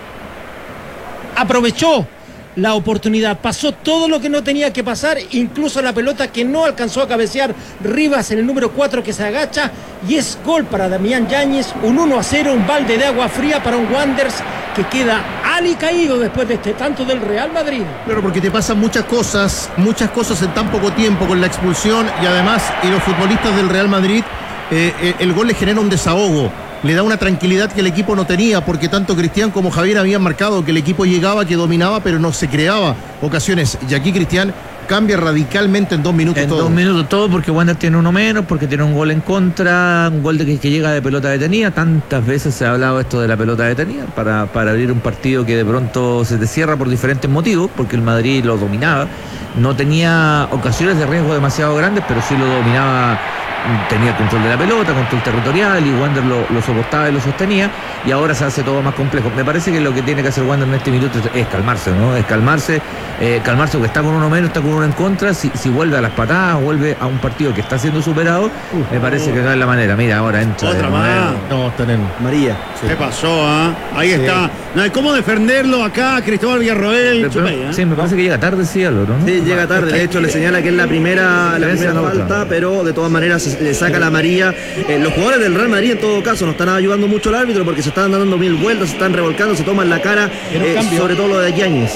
Aprovechó la oportunidad, pasó todo lo que no tenía que pasar, incluso la pelota que no alcanzó a cabecear Rivas en el número cuatro, que se agacha, y es gol para Damián Yáñez. Un uno a cero, un balde de agua fría para un Wanderers que queda alicaído después de este tanto del Real Madrid. Claro, porque te pasan muchas cosas, muchas cosas en tan poco tiempo con la expulsión, y además y los futbolistas del Real Madrid, eh, eh, el gol le genera un desahogo. Le da una tranquilidad que el equipo no tenía, porque tanto Cristian como Javier habían marcado que el equipo llegaba, que dominaba, pero no se creaba ocasiones. Y aquí Cristian cambia radicalmente en dos minutos en todo. dos minutos todo, porque Wander tiene uno menos, porque tiene un gol en contra, un gol de que, que llega de pelota detenida. Tantas veces se ha hablado esto de la pelota detenida para, para abrir un partido que de pronto se te cierra por diferentes motivos, porque el Madrid lo dominaba, no tenía ocasiones de riesgo demasiado grandes, pero sí lo dominaba. Tenía el control de la pelota, control territorial, y Wander lo, lo soportaba y lo sostenía, y ahora se hace todo más complejo. Me parece que lo que tiene que hacer Wander en este minuto es, es calmarse, ¿no? Es calmarse, eh, calmarse porque está con uno menos, está con uno en contra. Si, si vuelve a las patadas, vuelve a un partido que está siendo superado, uh, me parece uh, que no es la manera. Mira, ahora entra. Otra más. No, tenemos. María. Sí. ¿Qué pasó? Ah? Ahí sí. Está. No hay cómo defenderlo acá, Cristóbal Villarroel. Pero, Chupey, ¿eh? Sí, me parece que llega tarde, sí, ¿no? Sí, llega tarde. De hecho, le señala que es la primera, la primera falta, pero de todas maneras le saca la amarilla. Eh, los jugadores del Real Madrid, en todo caso, no están ayudando mucho al árbitro porque se están dando mil vueltas, se están revolcando, se toman la cara, eh, sobre todo lo de Yáñez.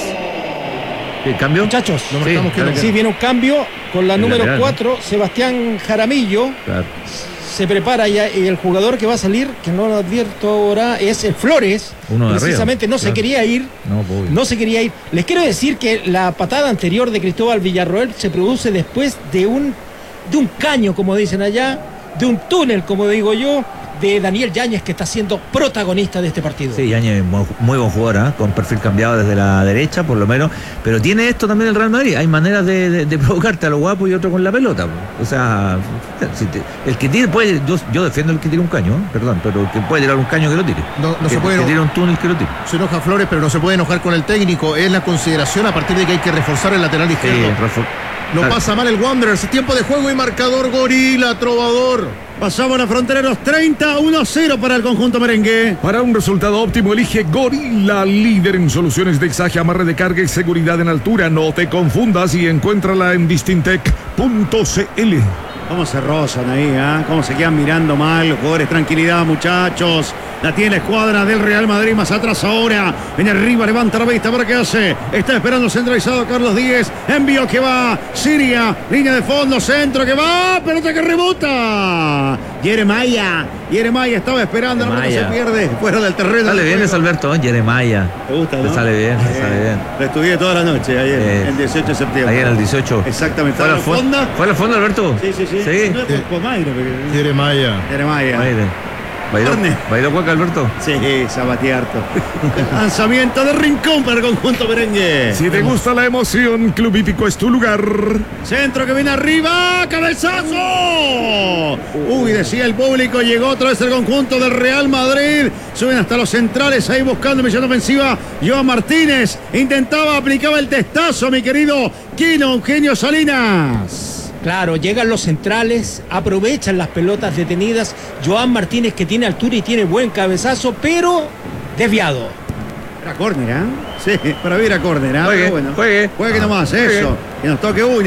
¿El cambio? Muchachos, no sí, claro sí, viene un cambio con la el número cuatro, Sebastián Jaramillo. Claro. Se prepara ya, y el jugador que va a salir, que no lo advierto ahora, es el Flores. Uno de precisamente arriba. no claro. se quería ir. No, no se quería ir. Les quiero decir que la patada anterior de Cristóbal Villarroel se produce después de un, de un caño, como dicen allá, de un túnel, como digo yo, de Daniel Yáñez, que está siendo protagonista de este partido. Sí, Yáñez, muy, muy buen jugador, ¿eh? Con perfil cambiado desde la derecha, por lo menos. Pero tiene esto también el Real Madrid. Hay maneras de, de, de provocarte a lo guapo y otro con la pelota. O sea, si te, el que tire puede. Yo, yo defiendo el que tire un caño, ¿eh? Perdón, pero el que puede tirar un caño que lo tire. No, no que, se puede. Que tire un túnel que lo tire. Se enoja Flores, pero no se puede enojar con el técnico. Es la consideración a partir de que hay que reforzar el lateral izquierdo. Sí, Lo claro. pasa mal el Wanderers. Tiempo de juego y marcador. Gorila, Trovador. Pasamos a Frontereros, treinta, uno a cero para el conjunto merengue. Para un resultado óptimo, elige Gorila, líder en soluciones de exaje, amarre de carga y seguridad en altura. No te confundas y encuéntrala en distintec punto c l. ¿Cómo se rozan ahí? ¿eh? ¿Cómo se quedan mirando mal los jugadores? Tranquilidad, muchachos. La tiene la escuadra del Real Madrid. Más atrás ahora. En arriba levanta la vista. ¿Para qué hace? Está esperando centralizado Carlos Díez. Envío que va. Siria. Línea de fondo. Centro que va. Pelota que rebota. Jeremaya. Jeremaya estaba esperando. La pelota se pierde fuera del terreno. Sale bien ese Alberto, ¿eh? Jeremaya. ¿Te gusta, no? Te sale bien, te eh, sale bien. Lo estudié toda la noche ayer. Eh, el dieciocho de septiembre. Ayer el dieciocho. Exactamente. ¿Fue a la fonda? ¿Fue a la fonda, Alberto? Sí, sí, sí. Sí. No es por Pomaire, pero... Jeremaya. Jeremaya. ¿Bailó, ¿Bailó cueca, Alberto? Sí, Sabati harto. Lanzamiento de rincón para el conjunto merengue. Si te gusta la emoción, Club Hípico es tu lugar. Centro que viene arriba, cabezazo. Uy, decía el público, llegó otra vez el conjunto del Real Madrid. Suben hasta los centrales ahí buscando misión ofensiva. Joan Martínez intentaba, aplicaba el testazo, mi querido Quino Eugenio Salinas. Claro, llegan los centrales, aprovechan las pelotas detenidas. Joan Martínez, que tiene altura y tiene buen cabezazo, pero desviado. Era córner, ¿eh? Sí, para mí era córner, ¿eh? Juegue, bueno, juegue. Juegue ah, nomás, juegue. eso. Que nos toque una.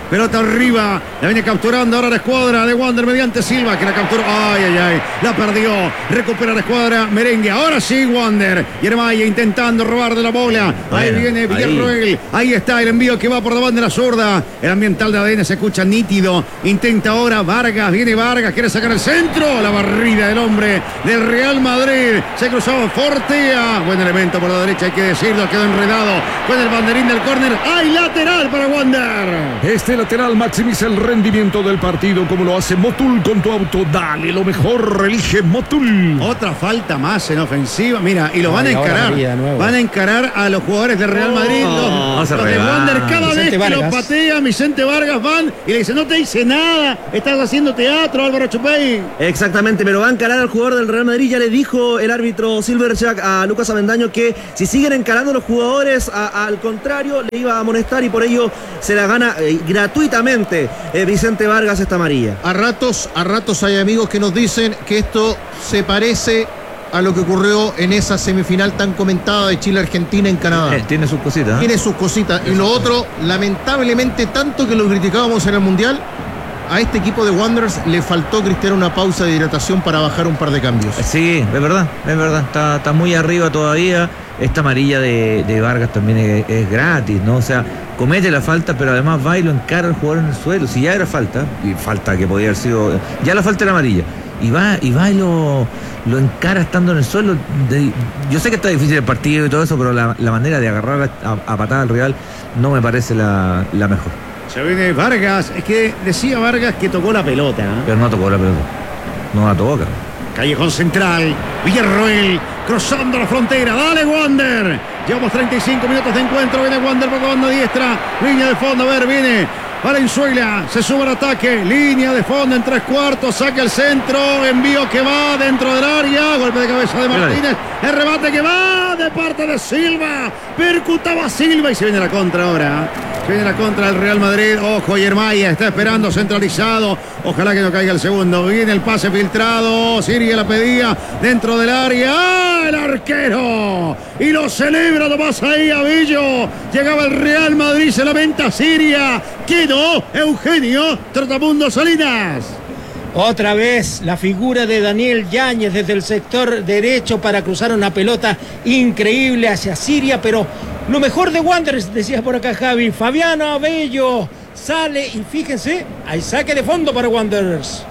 Pelota arriba. La viene capturando ahora la escuadra de Wander mediante Silva, que la capturó. Ay, ay, ay. La perdió. Recupera la escuadra merengue. Ahora sí, Wander. Yermaya intentando robar de la bola. Ahí Bueno, viene ahí. Villarroel. Ahí está el envío que va por la banda de la zurda. El ambiental de A D N se escucha nítido. Intenta ahora Vargas. Viene Vargas. Quiere sacar el centro. La barrida del hombre del Real Madrid. Se cruzó Fortea. Buen elemento por la derecha, hay que decirlo. Quedó enredado con el banderín del córner. ¡Hay lateral para Wander! Este lateral maximiza el rendimiento del partido como lo hace Motul con tu auto. Dale lo mejor, elige Motul. Otra falta más en ofensiva. Mira, y los van a Ay, ahora encarar. María, de nuevo. Van a encarar a los jugadores del Real Madrid. No, los se los de revan. Wander, cada Vicente vez que Vargas. los patea, Vicente Vargas van y le dicen: no te dice nada, estás haciendo teatro, Álvaro Chupey. Exactamente, pero va a encarar al jugador del Real Madrid. Ya le dijo el árbitro Silverjack a Lucas Avendaño que si siguen encarando los jugadores a- al contrario, le iba a amonestar y por ello se la gana eh, gratuitamente eh, Vicente Vargas esta amarilla. A ratos, a ratos hay amigos que nos dicen que esto se parece a lo que ocurrió en esa semifinal tan comentada de Chile-Argentina en Canadá. Eh, tiene sus cositas. ¿eh? Tiene sus cositas. Y lo otro, lamentablemente, tanto que lo criticábamos en el Mundial, a este equipo de Wanderers le faltó, Cristiano, una pausa de hidratación para bajar un par de cambios. Sí, es verdad, es verdad. Está, está muy arriba todavía. Esta amarilla de, de Vargas también es, es gratis, ¿no? O sea, comete la falta, pero además va y lo encara al jugador en el suelo. Si ya era falta, y falta que podía haber sido. Ya la falta era amarilla. Y va, y va y lo, lo encara estando en el suelo. De- yo sé que está difícil el partido y todo eso, pero la, la manera de agarrar a, a patada al Real no me parece la, la mejor. Se viene Vargas. Es que decía Vargas que tocó la pelota. ¿eh? Pero no tocó la pelota. No la toca. Callejón central, Villarroel cruzando la frontera, dale Wander. Llevamos treinta y cinco minutos de encuentro, viene Wander por la banda diestra, línea de fondo, a ver, viene Valenzuela, se sube al ataque, línea de fondo en tres cuartos, saca el centro, envío que va dentro del área, golpe de cabeza de Martínez, el rebate que va de parte de Silva, percutaba Silva y se viene la contra ahora. Se viene la contra del Real Madrid, ojo, Yermaya está esperando centralizado, ojalá que no caiga el segundo, viene el pase filtrado, Siria la pedía dentro del área, ¡ah, el arquero! Y lo celebra nomás ahí Avillo, llegaba el Real Madrid, se lamenta Siria, quedó Eugenio Trotamundo Salinas. Otra vez la figura de Daniel Yáñez desde el sector derecho para cruzar una pelota increíble hacia Siria, pero lo mejor de Wanderers, decía por acá Javi, Fabiano Abello sale y fíjense, hay saque de fondo para Wanderers.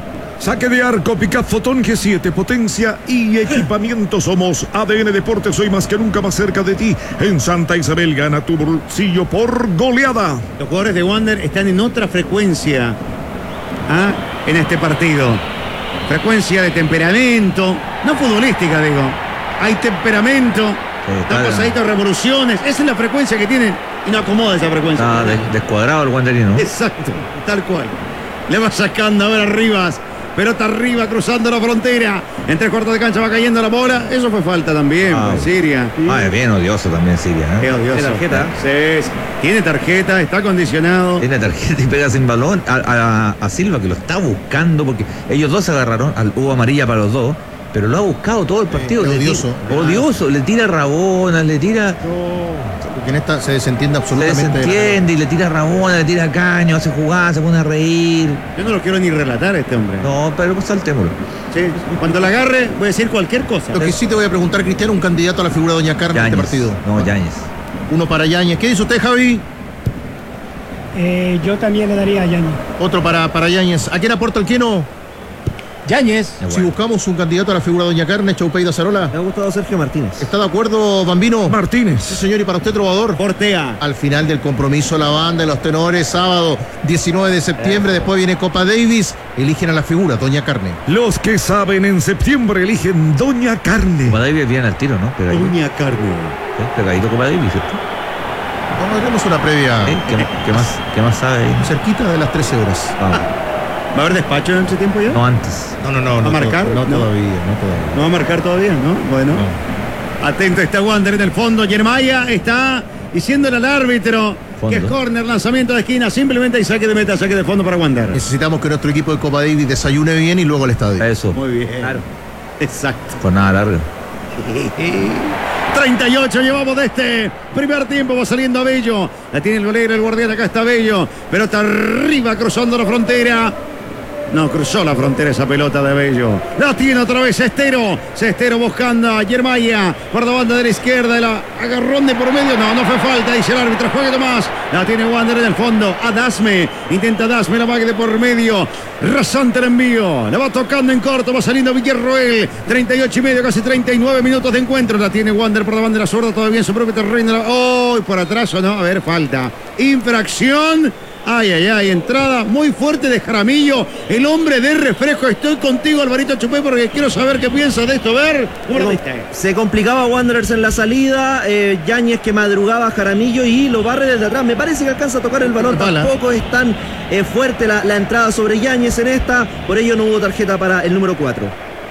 Saque de arco, Pickup Fotón G siete, potencia y equipamiento. Somos A D N Deportes, hoy más que nunca más cerca de ti. En Santa Isabel, gana tu bolsillo por goleada. Los jugadores de Wander están en otra frecuencia, ¿ah? en este partido. Frecuencia de temperamento, no futbolística, digo. Hay temperamento, están está- pasaditos de revoluciones. Esa es la frecuencia que tienen y no acomoda esa frecuencia. Está des- descuadrado el Wanderino. Exacto, tal cual. Le va sacando a ver a Rivas. Pelota arriba, cruzando la frontera. En tres cuartos de cancha va cayendo la bola. Eso fue falta también, Ah, pues, Siria. Ah, es bien odioso también Siria. ¿eh? Qué odioso. ¿Tiene tarjeta? Sí, sí. Tiene tarjeta, está condicionado. Tiene tarjeta y pega sin balón a, a- a Silva, que lo está buscando, porque ellos dos se agarraron, al, hubo amarilla para los dos, pero lo ha buscado todo el partido. Eh, Le odioso. tira- odioso, le tira rabonas, le tira, Porque en esta se desentiende se absolutamente. desentiende y le tira rabonas, le tira caño, hace jugadas, se pone a reír. Yo no lo quiero ni relatar a este hombre. No, pero pues saltémoslo. Sí, cuando la agarre, voy a decir cualquier cosa. Lo que sí te voy a preguntar, Cristiano, un candidato a la figura de Doña Carmen en este Yáñez. partido. No, Yáñez. Uno para Yáñez. ¿Qué dice usted, Javi? Eh, yo también le daría a Yañez. Otro para, para Yáñez. ¿A quién aporta el Quino? Yáñez. Es Si bueno. buscamos un candidato a la figura de Doña Carmen, Chaupeida Zarola. Me ha gustado Sergio Martínez. ¿Está de acuerdo, Bambino? Sí, Martínez. señor. ¿Y para usted, Trovador? Portea. Al final del compromiso, la banda de los tenores, sábado diecinueve de septiembre, después viene Copa Davis, eligen a la figura, Doña Carne. Los que saben en septiembre eligen Doña Carne. Copa Davis viene al tiro, ¿no? Pegadito, Uña carne. ¿eh? Pegadito Copa Davis, ¿cierto? Vamos, haremos una previa ¿Eh? ¿Qué, qué más, ¿Qué más sabe ahí? cerquita de las trece horas. Vamos. ¿Va a haber despacho en ese tiempo ya? No antes. No, no, no. ¿Va a no marcar? to- No, No. todavía, no todavía. No va a marcar todavía, ¿no? Bueno. Atento está Wander en el fondo. Yermaya está diciéndole al árbitro Fondo. que es córner, lanzamiento de esquina. Simplemente hay saque de meta, saque de fondo para Wander. Necesitamos que nuestro equipo de Copa Davis desayune bien y luego al estadio. Eso. Muy bien. Claro. Exacto. Jornada larga. treinta y ocho llevamos de este primer tiempo. Va saliendo Bello. La tiene el golero, el guardián. Acá está Bello. Pelota arriba, cruzando la frontera. No, cruzó la frontera esa pelota de Bello. La tiene otra vez Sestero. Sestero buscando a Yermaya. Por la banda de la izquierda. El agarrón de por medio. No, no fue falta. Dice el árbitro. Juegue Tomás. La tiene Wander en el fondo. A Dasme. Intenta Dasme la vaga de por medio. Rasante el envío. La va tocando en corto. Va saliendo Villarroel. treinta y ocho y medio. Casi treinta y nueve minutos de encuentro. La tiene Wander por la banda de la zurda. Todavía en su propio terreno. Oh, por atrás o no. A ver, falta. Infracción. Ay, ay, ay, entrada muy fuerte de Jaramillo, el hombre de refresco. Estoy contigo, Alvarito Chupé, porque quiero saber qué piensas de esto. Ver, ¿cómo lo viste? Se complicaba Wanderers en la salida, eh, Yáñez que madrugaba a Jaramillo y lo barre desde atrás. Me parece que alcanza a tocar el balón, tampoco es tan eh, fuerte la, la entrada sobre Yáñez en esta, por ello no hubo tarjeta para el número cuatro.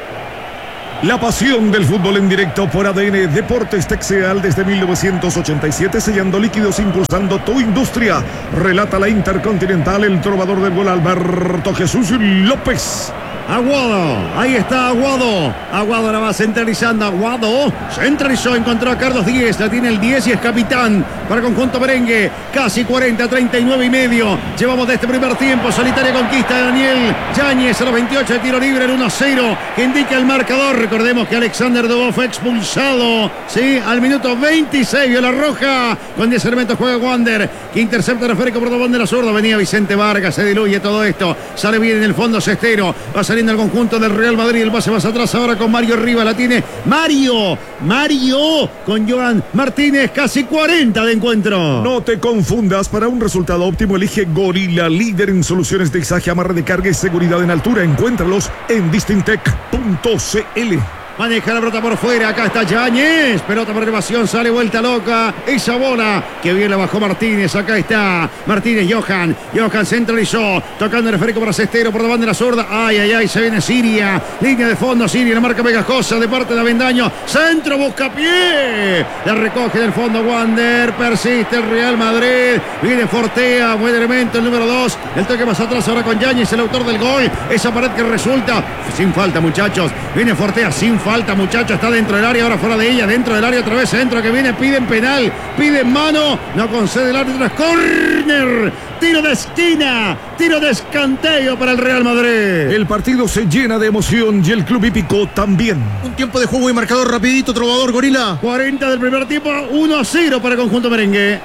La pasión del fútbol en directo por A D N Deportes Texeal desde mil novecientos ochenta y siete, sellando líquidos, impulsando tu industria. Relata la Intercontinental el trovador del gol Alberto Jesús López. Aguado, ahí está Aguado. Aguado la va centralizando. Aguado centralizó, encontró a Carlos Díez. La tiene el diez y es capitán para conjunto merengue. Casi cuarenta, treinta y nueve y medio. Llevamos de este primer tiempo. Solitaria conquista de Daniel Yáñez a los veintiocho de tiro libre. El uno a cero que indica el marcador. Recordemos que Alexander Dubó fue expulsado. Sí, al minuto veintiséis. Vio la roja. Con diez elementos juega Wander, que intercepta el esférico por Dobón de la zurda. Venía Vicente Vargas. Se diluye todo esto. Sale bien en el fondo Sestero. Va a salir en el conjunto del Real Madrid. El pase más atrás ahora con Mario Rivas. La tiene Mario. Mario con Joan Martínez. Casi cuarenta de encuentro. No te confundas. Para un resultado óptimo elige Gorila, líder en soluciones de izaje, amarre de carga y seguridad en altura. Encuéntralos en distintec punto c l. Maneja la pelota por fuera. Acá está Yáñez. Pelota por elevación. Sale vuelta loca. Esa bola que bien la bajó Martínez. Acá está Martínez. Johan. Johan centralizó. Tocando el esférico para Sestero por la banda de la zurda. Ay, ay, ay. Se viene Siria. Línea de fondo. Siria. La marca pegajosa de parte de Avendaño. Centro. Busca pie. La recoge del fondo Wander. Persiste el Real Madrid. Viene Fortea. Buen elemento. El número dos. El toque más atrás ahora con Yáñez. El autor del gol. Esa pared que resulta sin falta, muchachos. Viene Fortea sin falta, muchachos. Está dentro del área, ahora fuera de ella. Dentro del área, otra vez centro que viene. Piden penal, piden mano. No concede el árbitro. Corner. Tiro de esquina. Tiro de escanteo para el Real Madrid. El partido se llena de emoción y el club hípico también. Un tiempo de juego y marcador rapidito, trovador, Gorila. cuarenta del primer tiempo. uno a cero para el conjunto merengue.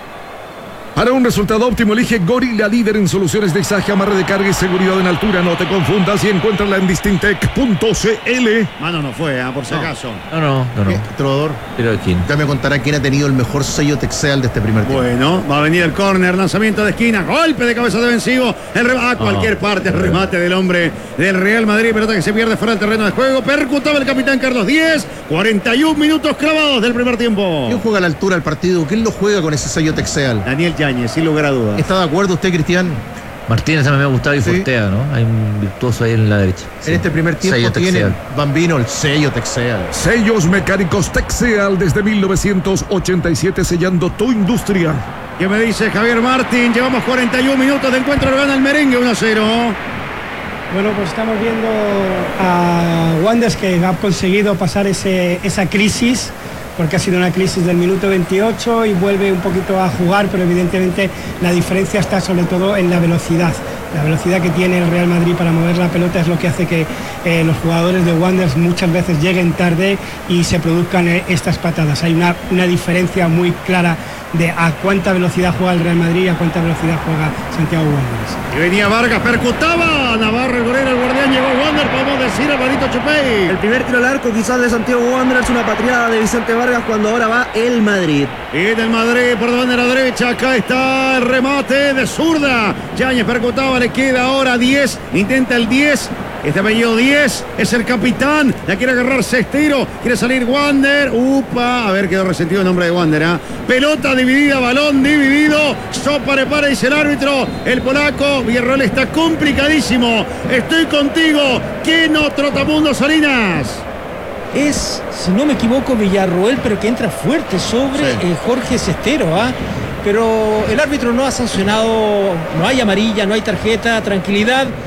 Para un resultado óptimo elige Gorila, líder en soluciones de izaje, amarre de carga y seguridad en altura. No te confundas y encuéntrala en distintec punto c l. Mano no fue, ¿eh? Por si No. acaso. No, no, no, no. Eh, trovador, Pero quién. ya me contará quién ha tenido el mejor sello Texeal de este primer tiempo. Bueno, va a venir el córner, lanzamiento de esquina, golpe de cabeza defensivo, el remate, a cualquier parte, el remate del hombre del Real Madrid, pelota que se pierde fuera del terreno de juego, percutaba el capitán Carlos Díez, cuarenta y un minutos clavados del primer tiempo. ¿Quién juega a la altura del partido? ¿Quién lo juega con ese sello Texeal? Daniel Yáñez, sin lugar a dudas. ¿Está de acuerdo usted, Cristian? Martínez a mí me ha gustado y Sí. Fortea, ¿no? Hay un virtuoso ahí en la derecha. Sí. En este primer tiempo Sello tiene Texeal. Bambino el sello Texeal. Sellos mecánicos Texeal desde mil novecientos ochenta y siete, sellando tu industria. ¿Qué me dice Javier Martín? Llevamos cuarenta y un minutos de encuentro, lo gana el merengue uno a cero. Bueno, pues estamos viendo a Wanderers que ha conseguido pasar ese, esa crisis, porque ha sido una crisis del minuto veintiocho y vuelve un poquito a jugar, pero evidentemente la diferencia está sobre todo en la velocidad. La velocidad que tiene el Real Madrid para mover la pelota es lo que hace que eh, los jugadores de Wanderers muchas veces lleguen tarde y se produzcan eh, estas patadas. Hay una, una diferencia muy clara de a cuánta velocidad juega el Real Madrid y a cuánta velocidad juega Santiago Wanderers. Y venía Vargas, percutaba Navarro, el golero, el guardián, llegó Wander, podemos decir Alvarito Chupey. El primer tiro al arco quizás de Santiago Wanderers, una patriada de Vicente Vargas cuando ahora va el Madrid. Y del Madrid por donde la derecha, acá está el remate de zurda. Yáñez percutaba, le queda ahora diez, intenta el diez. Este apellido diez es el capitán, la quiere agarrar Sestero, quiere salir Wander, upa, a ver, quedó resentido el nombre de Wander, ¿eh? Pelota dividida, balón dividido, sopa repara, dice el árbitro, el polaco, Villarroel está complicadísimo, estoy contigo, ¿quién no Trotamundo Salinas? Es, si no me equivoco, Villarroel, pero que entra fuerte sobre Sí. eh, Jorge Sestero, ¿ah? Pero el árbitro no ha sancionado, no hay amarilla, no hay tarjeta, tranquilidad.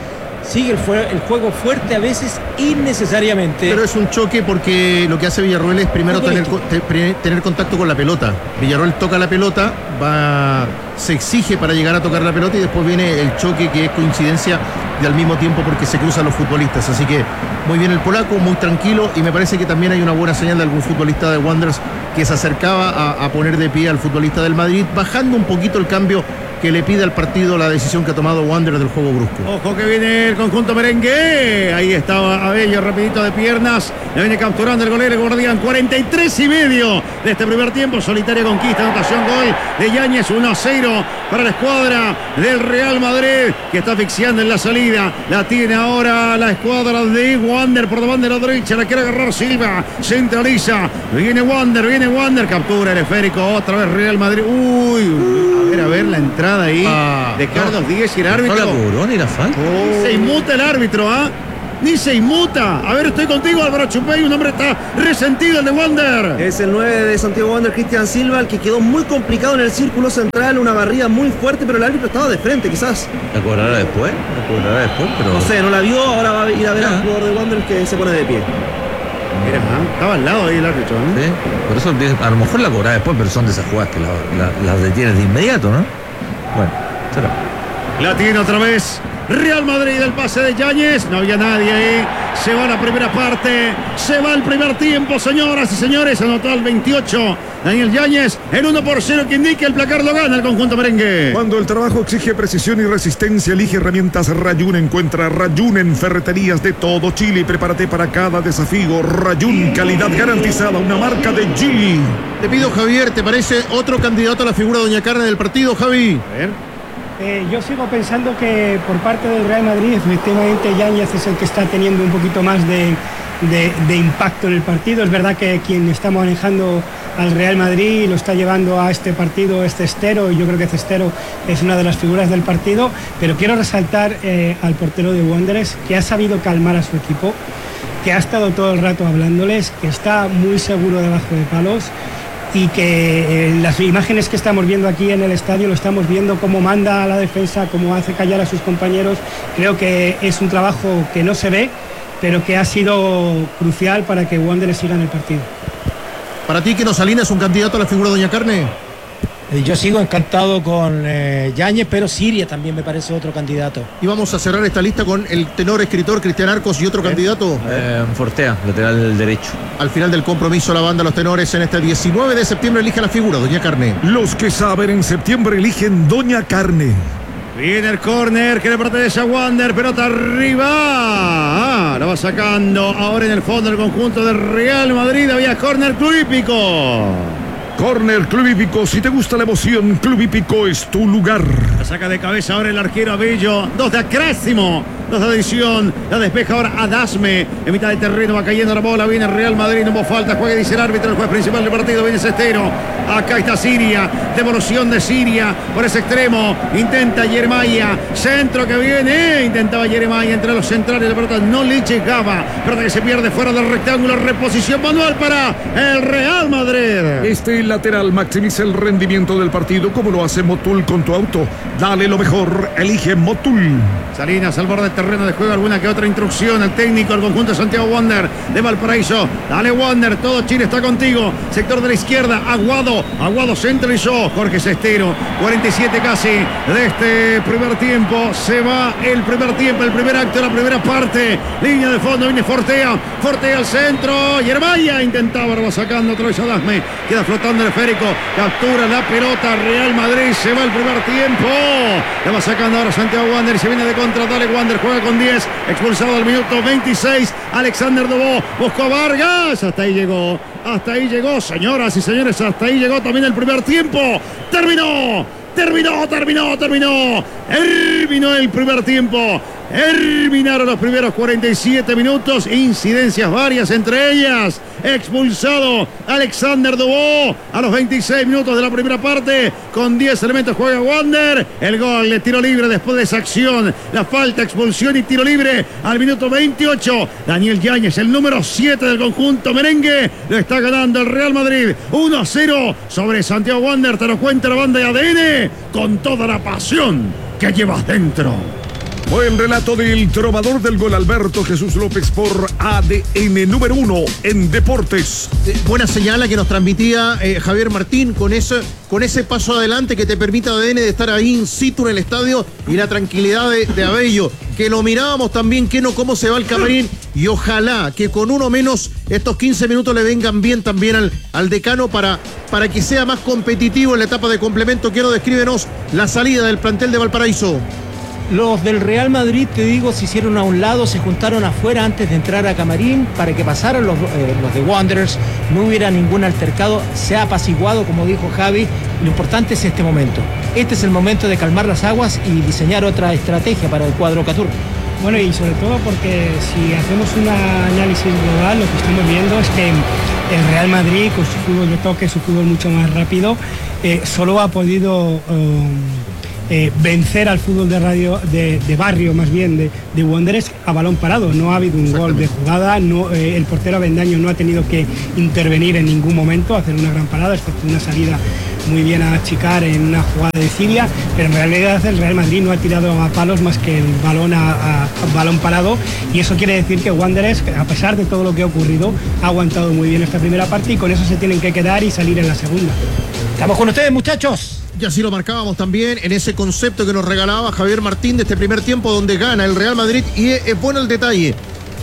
sigue el, fue, el juego fuerte a veces innecesariamente. Pero es un choque porque lo que hace Villarroel es primero tener, te, tener contacto con la pelota. Villarroel toca la pelota, va, se exige para llegar a tocar la pelota y después viene el choque, que es coincidencia y al mismo tiempo porque se cruzan los futbolistas. Así que muy bien el polaco, muy tranquilo, y me parece que también hay una buena señal de algún futbolista de Wanderers que se acercaba a, a poner de pie al futbolista del Madrid, bajando un poquito el cambio que le pide al partido la decisión que ha tomado Wanderers del juego brusco. Ojo que viene el conjunto merengue. Ahí estaba Abello, rapidito de piernas. Le viene capturando el golero, el guardián. cuarenta y tres y medio de este primer tiempo. Solitaria conquista, anotación, gol de Yáñez. uno a cero para la escuadra del Real Madrid, que está asfixiando en la salida. La tiene ahora la escuadra de Wander por la bandera derecha. La quiere agarrar Silva. Centraliza. Viene Wander, viene Wander. Captura el esférico. Otra vez Real Madrid. Uy. A ver, a ver la entrada ahí ah, de Carlos no. Díez y el árbitro. No la cobró ni la falta. Oh. Se inmuta el árbitro, ¿ah? ¿eh? Ni se inmuta. A ver, estoy contigo, Álvaro Chupey. Un hombre está resentido, el de Wander. Es el nueve de Santiago Wander, Cristian Silva, el que quedó muy complicado en el círculo central. Una barrida muy fuerte, pero el árbitro estaba de frente, quizás. ¿La cobrará después? La cobrará después, pero... No sé, no la vio. Ahora va a ir a ver ah. al jugador de Wander que se pone de pie. Mira, ¿eh? Estaba al lado ahí el árbitro, ¿eh? Sí, por eso a lo mejor la cobrará después, pero son de esas jugadas que las la, la detienes de inmediato, ¿no? Bueno, será. La tiene otra vez Real Madrid, el pase de Yáñez. No había nadie ahí. Se va la primera parte. Se va el primer tiempo, señoras y señores. Anotó al veintiocho Daniel Yáñez. El uno por cero que indica el placar lo gana el conjunto merengue. Cuando el trabajo exige precisión y resistencia, elige herramientas Rayun. Encuentra Rayun en ferreterías de todo Chile y prepárate para cada desafío. Rayun, calidad garantizada, una marca de G. Te pido, Javier, ¿te parece otro candidato a la figura de Doña Carne del partido, Javi? A ver. Eh, yo sigo pensando que por parte del Real Madrid efectivamente Yáñez es el que está teniendo un poquito más de, de, de impacto en el partido. Es verdad que quien está manejando al Real Madrid y lo está llevando a este partido es Cestero, y yo creo que Cestero es una de las figuras del partido, pero quiero resaltar eh, al portero de Wanderers, que ha sabido calmar a su equipo, que ha estado todo el rato hablándoles, que está muy seguro debajo de palos, y que eh, las imágenes que estamos viendo aquí en el estadio lo estamos viendo cómo manda a la defensa, cómo hace callar a sus compañeros. Creo que es un trabajo que no se ve, pero que ha sido crucial para que Wanderers siga en el partido. ¿Para ti, Keno Salinas, es un candidato a la figura de Doña Carne? Yo sigo encantado con eh, Yáñez, pero Siria también me parece otro candidato. Y vamos a cerrar esta lista con el tenor escritor Cristian Arcos y otro ¿Eh? candidato. Eh, Fortea, lateral derecho. Al final del compromiso, la banda Los Tenores en este diecinueve de septiembre elige la figura, Doña Carne. Los que saben en septiembre eligen Doña Carne. Viene el córner que le pertenece a Wander, pelota arriba. Ah, la va sacando ahora en el fondo del conjunto del Real Madrid. Había córner, Club Hípico. Corner, Club Hípico. Si te gusta la emoción, Club Hípico es tu lugar. La saca de cabeza ahora el arquero Abello. Dos de acrésimo, dos de adición. La despeja ahora Adasme. En mitad de terreno va cayendo la bola. Viene el Real Madrid. No hubo falta. Juega, dice el árbitro, el juez principal del partido. Viene Cestero. Acá está Siria. Devolución de Siria por ese extremo. Intenta Yeremaya. Centro que viene. Intentaba Yeremaya entre los centrales. La pelota no le llegaba. Pelota que se pierde fuera del rectángulo. Reposición manual para el Real Madrid. Este lateral maximiza el rendimiento del partido como lo hace Motul con tu auto. Dale lo mejor, elige Motul. Salinas al borde del terreno de juego, alguna que otra instrucción al técnico del conjunto de Santiago Wander de Valparaíso. Dale Wander, todo Chile está contigo. Sector de la izquierda, Aguado. Aguado centralizó, Jorge Cestero. cuarenta y siete casi de este primer tiempo. Se va el primer tiempo, el primer acto, la primera parte. Línea de fondo, viene Fortea. Fortea al centro. Yermaya intentaba, ahora va sacando otra vez a Dasme. Queda flotando el esférico, captura la pelota, Real Madrid, se va el primer tiempo, le va sacando ahora Santiago Wander y se viene de contra, dale Wander, juega con diez, expulsado al minuto veintiséis, Alexander Dobó, buscó a Vargas, hasta ahí llegó, hasta ahí llegó, señoras y señores, hasta ahí llegó también el primer tiempo, terminó, terminó, terminó, terminó, terminó el primer tiempo. Terminaron los primeros cuarenta y siete minutos, incidencias varias, entre ellas expulsado Alexander Dobó a los veintiséis minutos de la primera parte, con diez elementos juega Wander, el gol de tiro libre después de esa acción, la falta, expulsión y tiro libre al minuto veintiocho, Daniel Yáñez, el número siete del conjunto merengue, lo está ganando el Real Madrid, uno a cero sobre Santiago Wander, te lo cuenta la banda de A D N, con toda la pasión que llevas dentro. Buen relato del trovador del gol, Alberto Jesús López, por A D N número uno en deportes. Eh, buena señal que nos transmitía eh, Javier Martín con ese, con ese paso adelante que te permite a A D N de estar ahí in situ en el estadio y la tranquilidad de, de Abello, que lo mirábamos también, que no cómo se va el camarín, y ojalá que con uno menos estos quince minutos le vengan bien también al, al decano para, para que sea más competitivo en la etapa de complemento. Quiero descríbenos la salida del plantel de Valparaíso. Los del Real Madrid, te digo, se hicieron a un lado, se juntaron afuera antes de entrar a camarín para que pasaran los, eh, los de Wanderers, no hubiera ningún altercado, se ha apaciguado, como dijo Javi. Lo importante es este momento. Este es el momento de calmar las aguas y diseñar otra estrategia para el cuadro Catur. Bueno, y sobre todo porque si hacemos un análisis global, lo que estamos viendo es que el Real Madrid, con su fútbol de toque, su fútbol mucho más rápido, eh, solo ha podido... Um, Eh, vencer al fútbol de radio de, de barrio más bien de, de Wanderers a balón parado. No ha habido un gol de jugada, no, eh, el portero Avendaño no ha tenido que intervenir en ningún momento, hacer una gran parada, excepto una salida muy bien a achicar en una jugada de Cilia, pero en realidad el Real Madrid no ha tirado a palos más que el balón a, a, a balón parado, y eso quiere decir que Wanderers, a pesar de todo lo que ha ocurrido, ha aguantado muy bien esta primera parte y con eso se tienen que quedar y salir en la segunda. Estamos con ustedes, muchachos. Y así lo marcábamos también en ese concepto que nos regalaba Javier Martín de este primer tiempo donde gana el Real Madrid. Y es, es bueno el detalle.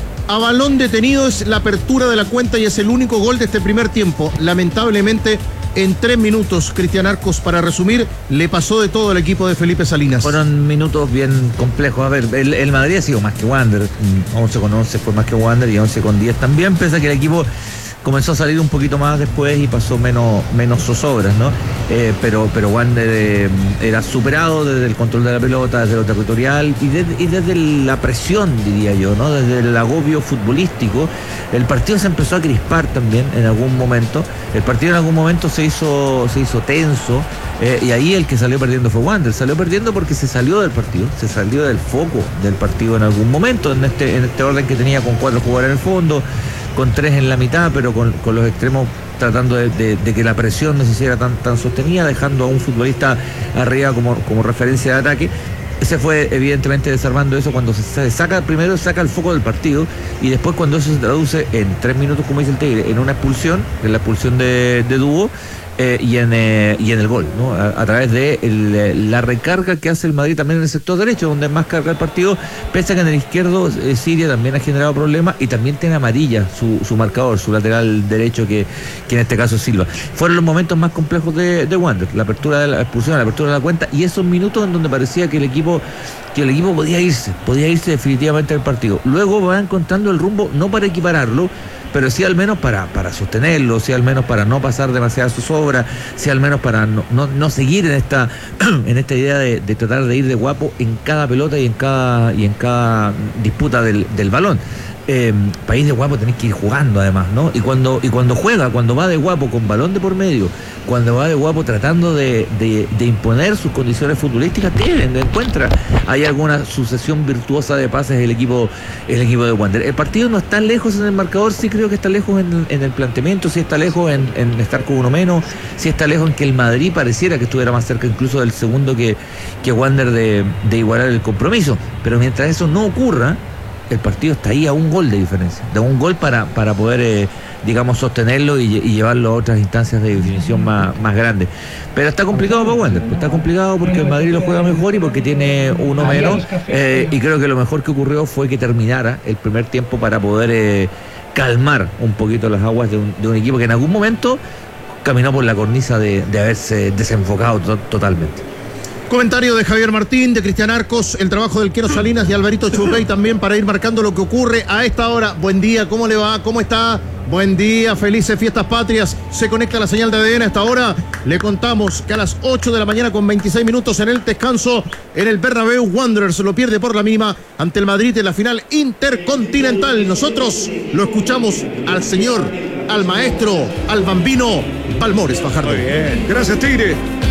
A balón detenido es la apertura de la cuenta y es el único gol de este primer tiempo. Lamentablemente, en tres minutos, Cristian Arcos, para resumir, le pasó de todo al equipo de Felipe Salinas. Fueron minutos bien complejos. A ver, el, el Madrid ha sido más que Wander. once con once fue más que Wander y once con diez también, pese a que el equipo comenzó a salir un poquito más después y pasó menos, menos zozobras, ¿no? Eh, pero, pero Wander eh, era superado desde el control de la pelota, desde lo territorial y, de, y desde la presión, diría yo, ¿no? Desde el agobio futbolístico. El partido se empezó a crispar también en algún momento. El partido en algún momento se hizo, se hizo tenso, eh, y ahí el que salió perdiendo fue Wander. Salió perdiendo porque se salió del partido, se salió del foco del partido en algún momento, en este, en este orden que tenía, con cuatro jugadores en el fondo, con tres en la mitad, pero con, con los extremos tratando de, de, de que la presión no se hiciera tan, tan sostenida, dejando a un futbolista arriba como, como referencia de ataque. Se fue evidentemente desarmando eso cuando se saca, primero saca el foco del partido y después cuando eso se traduce en tres minutos, como dice el Tigre, en una expulsión, en la expulsión de, de Dúo, eh, y, en, eh, y en el gol, ¿no? A, a través de el, la recarga que hace el Madrid también en el sector derecho, donde más carga el partido, pese a que en el izquierdo eh, Siria también ha generado problemas y también tiene amarilla su, su marcador, su lateral derecho, que, que en este caso es Silva. Fueron los momentos más complejos de, de Wander, la apertura de la expulsión, la apertura de la cuenta y esos minutos en donde parecía que el equipo que el equipo podía irse, podía irse definitivamente del partido. Luego va encontrando el rumbo, no para equipararlo, pero sí al menos para, para sostenerlo, sí al menos para no pasar demasiada zozobra, sí al menos para no, no, no seguir en esta en esta idea de, de tratar de ir de guapo en cada pelota y en cada y en cada disputa del, del balón. Eh, país de guapo tenés que ir jugando además, ¿no? Y cuando, y cuando juega, cuando va de guapo con balón de por medio, cuando va de guapo tratando de, de, de imponer sus condiciones futbolísticas, tienen, encuentra, hay alguna sucesión virtuosa de pases el equipo, el equipo de Wander. El partido no está lejos en el marcador, sí creo que está lejos en, en el planteamiento, sí está lejos en, en estar con uno menos, sí está lejos en que el Madrid pareciera que estuviera más cerca incluso del segundo que, que Wander de, de igualar el compromiso, pero mientras eso no ocurra, el partido está ahí a un gol de diferencia, de un gol para, para poder, eh, digamos, sostenerlo y, y llevarlo a otras instancias de definición más, más grandes. Pero está complicado para Wander, está complicado porque el Madrid lo juega mejor y porque tiene uno menos, eh, y creo que lo mejor que ocurrió fue que terminara el primer tiempo para poder eh, calmar un poquito las aguas de un, de un equipo que en algún momento caminó por la cornisa de, de haberse desenfocado to- totalmente. Comentario de Javier Martín, de Cristian Arcos, el trabajo del Quero Salinas y Alvarito Chupey también para ir marcando lo que ocurre a esta hora. Buen día, ¿cómo le va? ¿Cómo está? Buen día, felices fiestas patrias. Se conecta la señal de A D N a esta hora. Le contamos que a las ocho de la mañana con veintiséis minutos en el descanso, en el Bernabéu, Wanderers lo pierde por la mínima ante el Madrid en la final intercontinental. Nosotros lo escuchamos al señor, al maestro, al bambino Palmores Fajardo. Muy bien, gracias Tigre.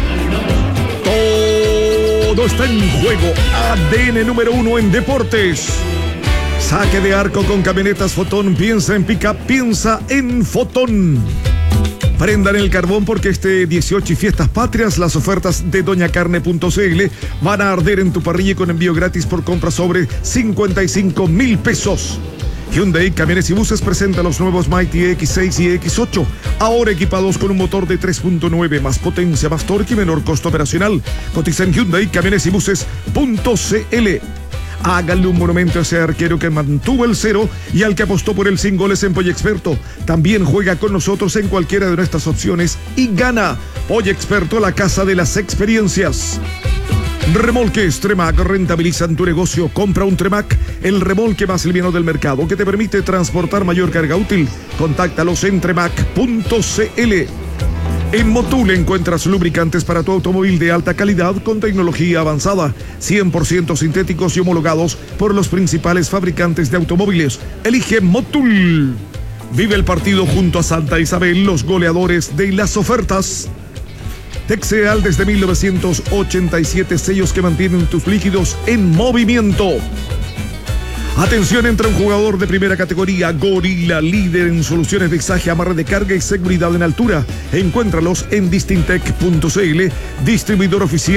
Todo está en juego. A D N número uno en deportes. Saque de arco con camionetas Fotón. Piensa en pica, piensa en Fotón. Prendan el carbón porque este dieciocho y fiestas patrias, las ofertas de doña carne punto c l van a arder en tu parrilla con envío gratis por compra sobre cincuenta y cinco mil pesos. Hyundai Camiones y Buses presenta los nuevos Mighty X seis y X ocho, ahora equipados con un motor de tres punto nueve, más potencia, más torque y menor costo operacional. Cotiza en Hyundai Camiones y Buses punto c l. Háganle un monumento a ese arquero que mantuvo el cero y al que apostó por el sin goles en Polla Experto. También juega con nosotros en cualquiera de nuestras opciones y gana. Polla Experto, la casa de las experiencias. Remolques Tremac rentabilizan tu negocio. Compra un Tremac, el remolque más liviano del mercado que te permite transportar mayor carga útil. Contáctalos en tremac punto c l. En Motul encuentras lubricantes para tu automóvil de alta calidad con tecnología avanzada, cien por ciento sintéticos y homologados por los principales fabricantes de automóviles. Elige Motul. Vive el partido junto a Santa Isabel, los goleadores de las ofertas. Texeal desde mil novecientos ochenta y siete, sellos que mantienen tus líquidos en movimiento. Atención, entra un jugador de primera categoría, Gorila, líder en soluciones de izaje, amarre de carga y seguridad en altura. Encuéntralos en distintec punto c l, distribuidor oficial.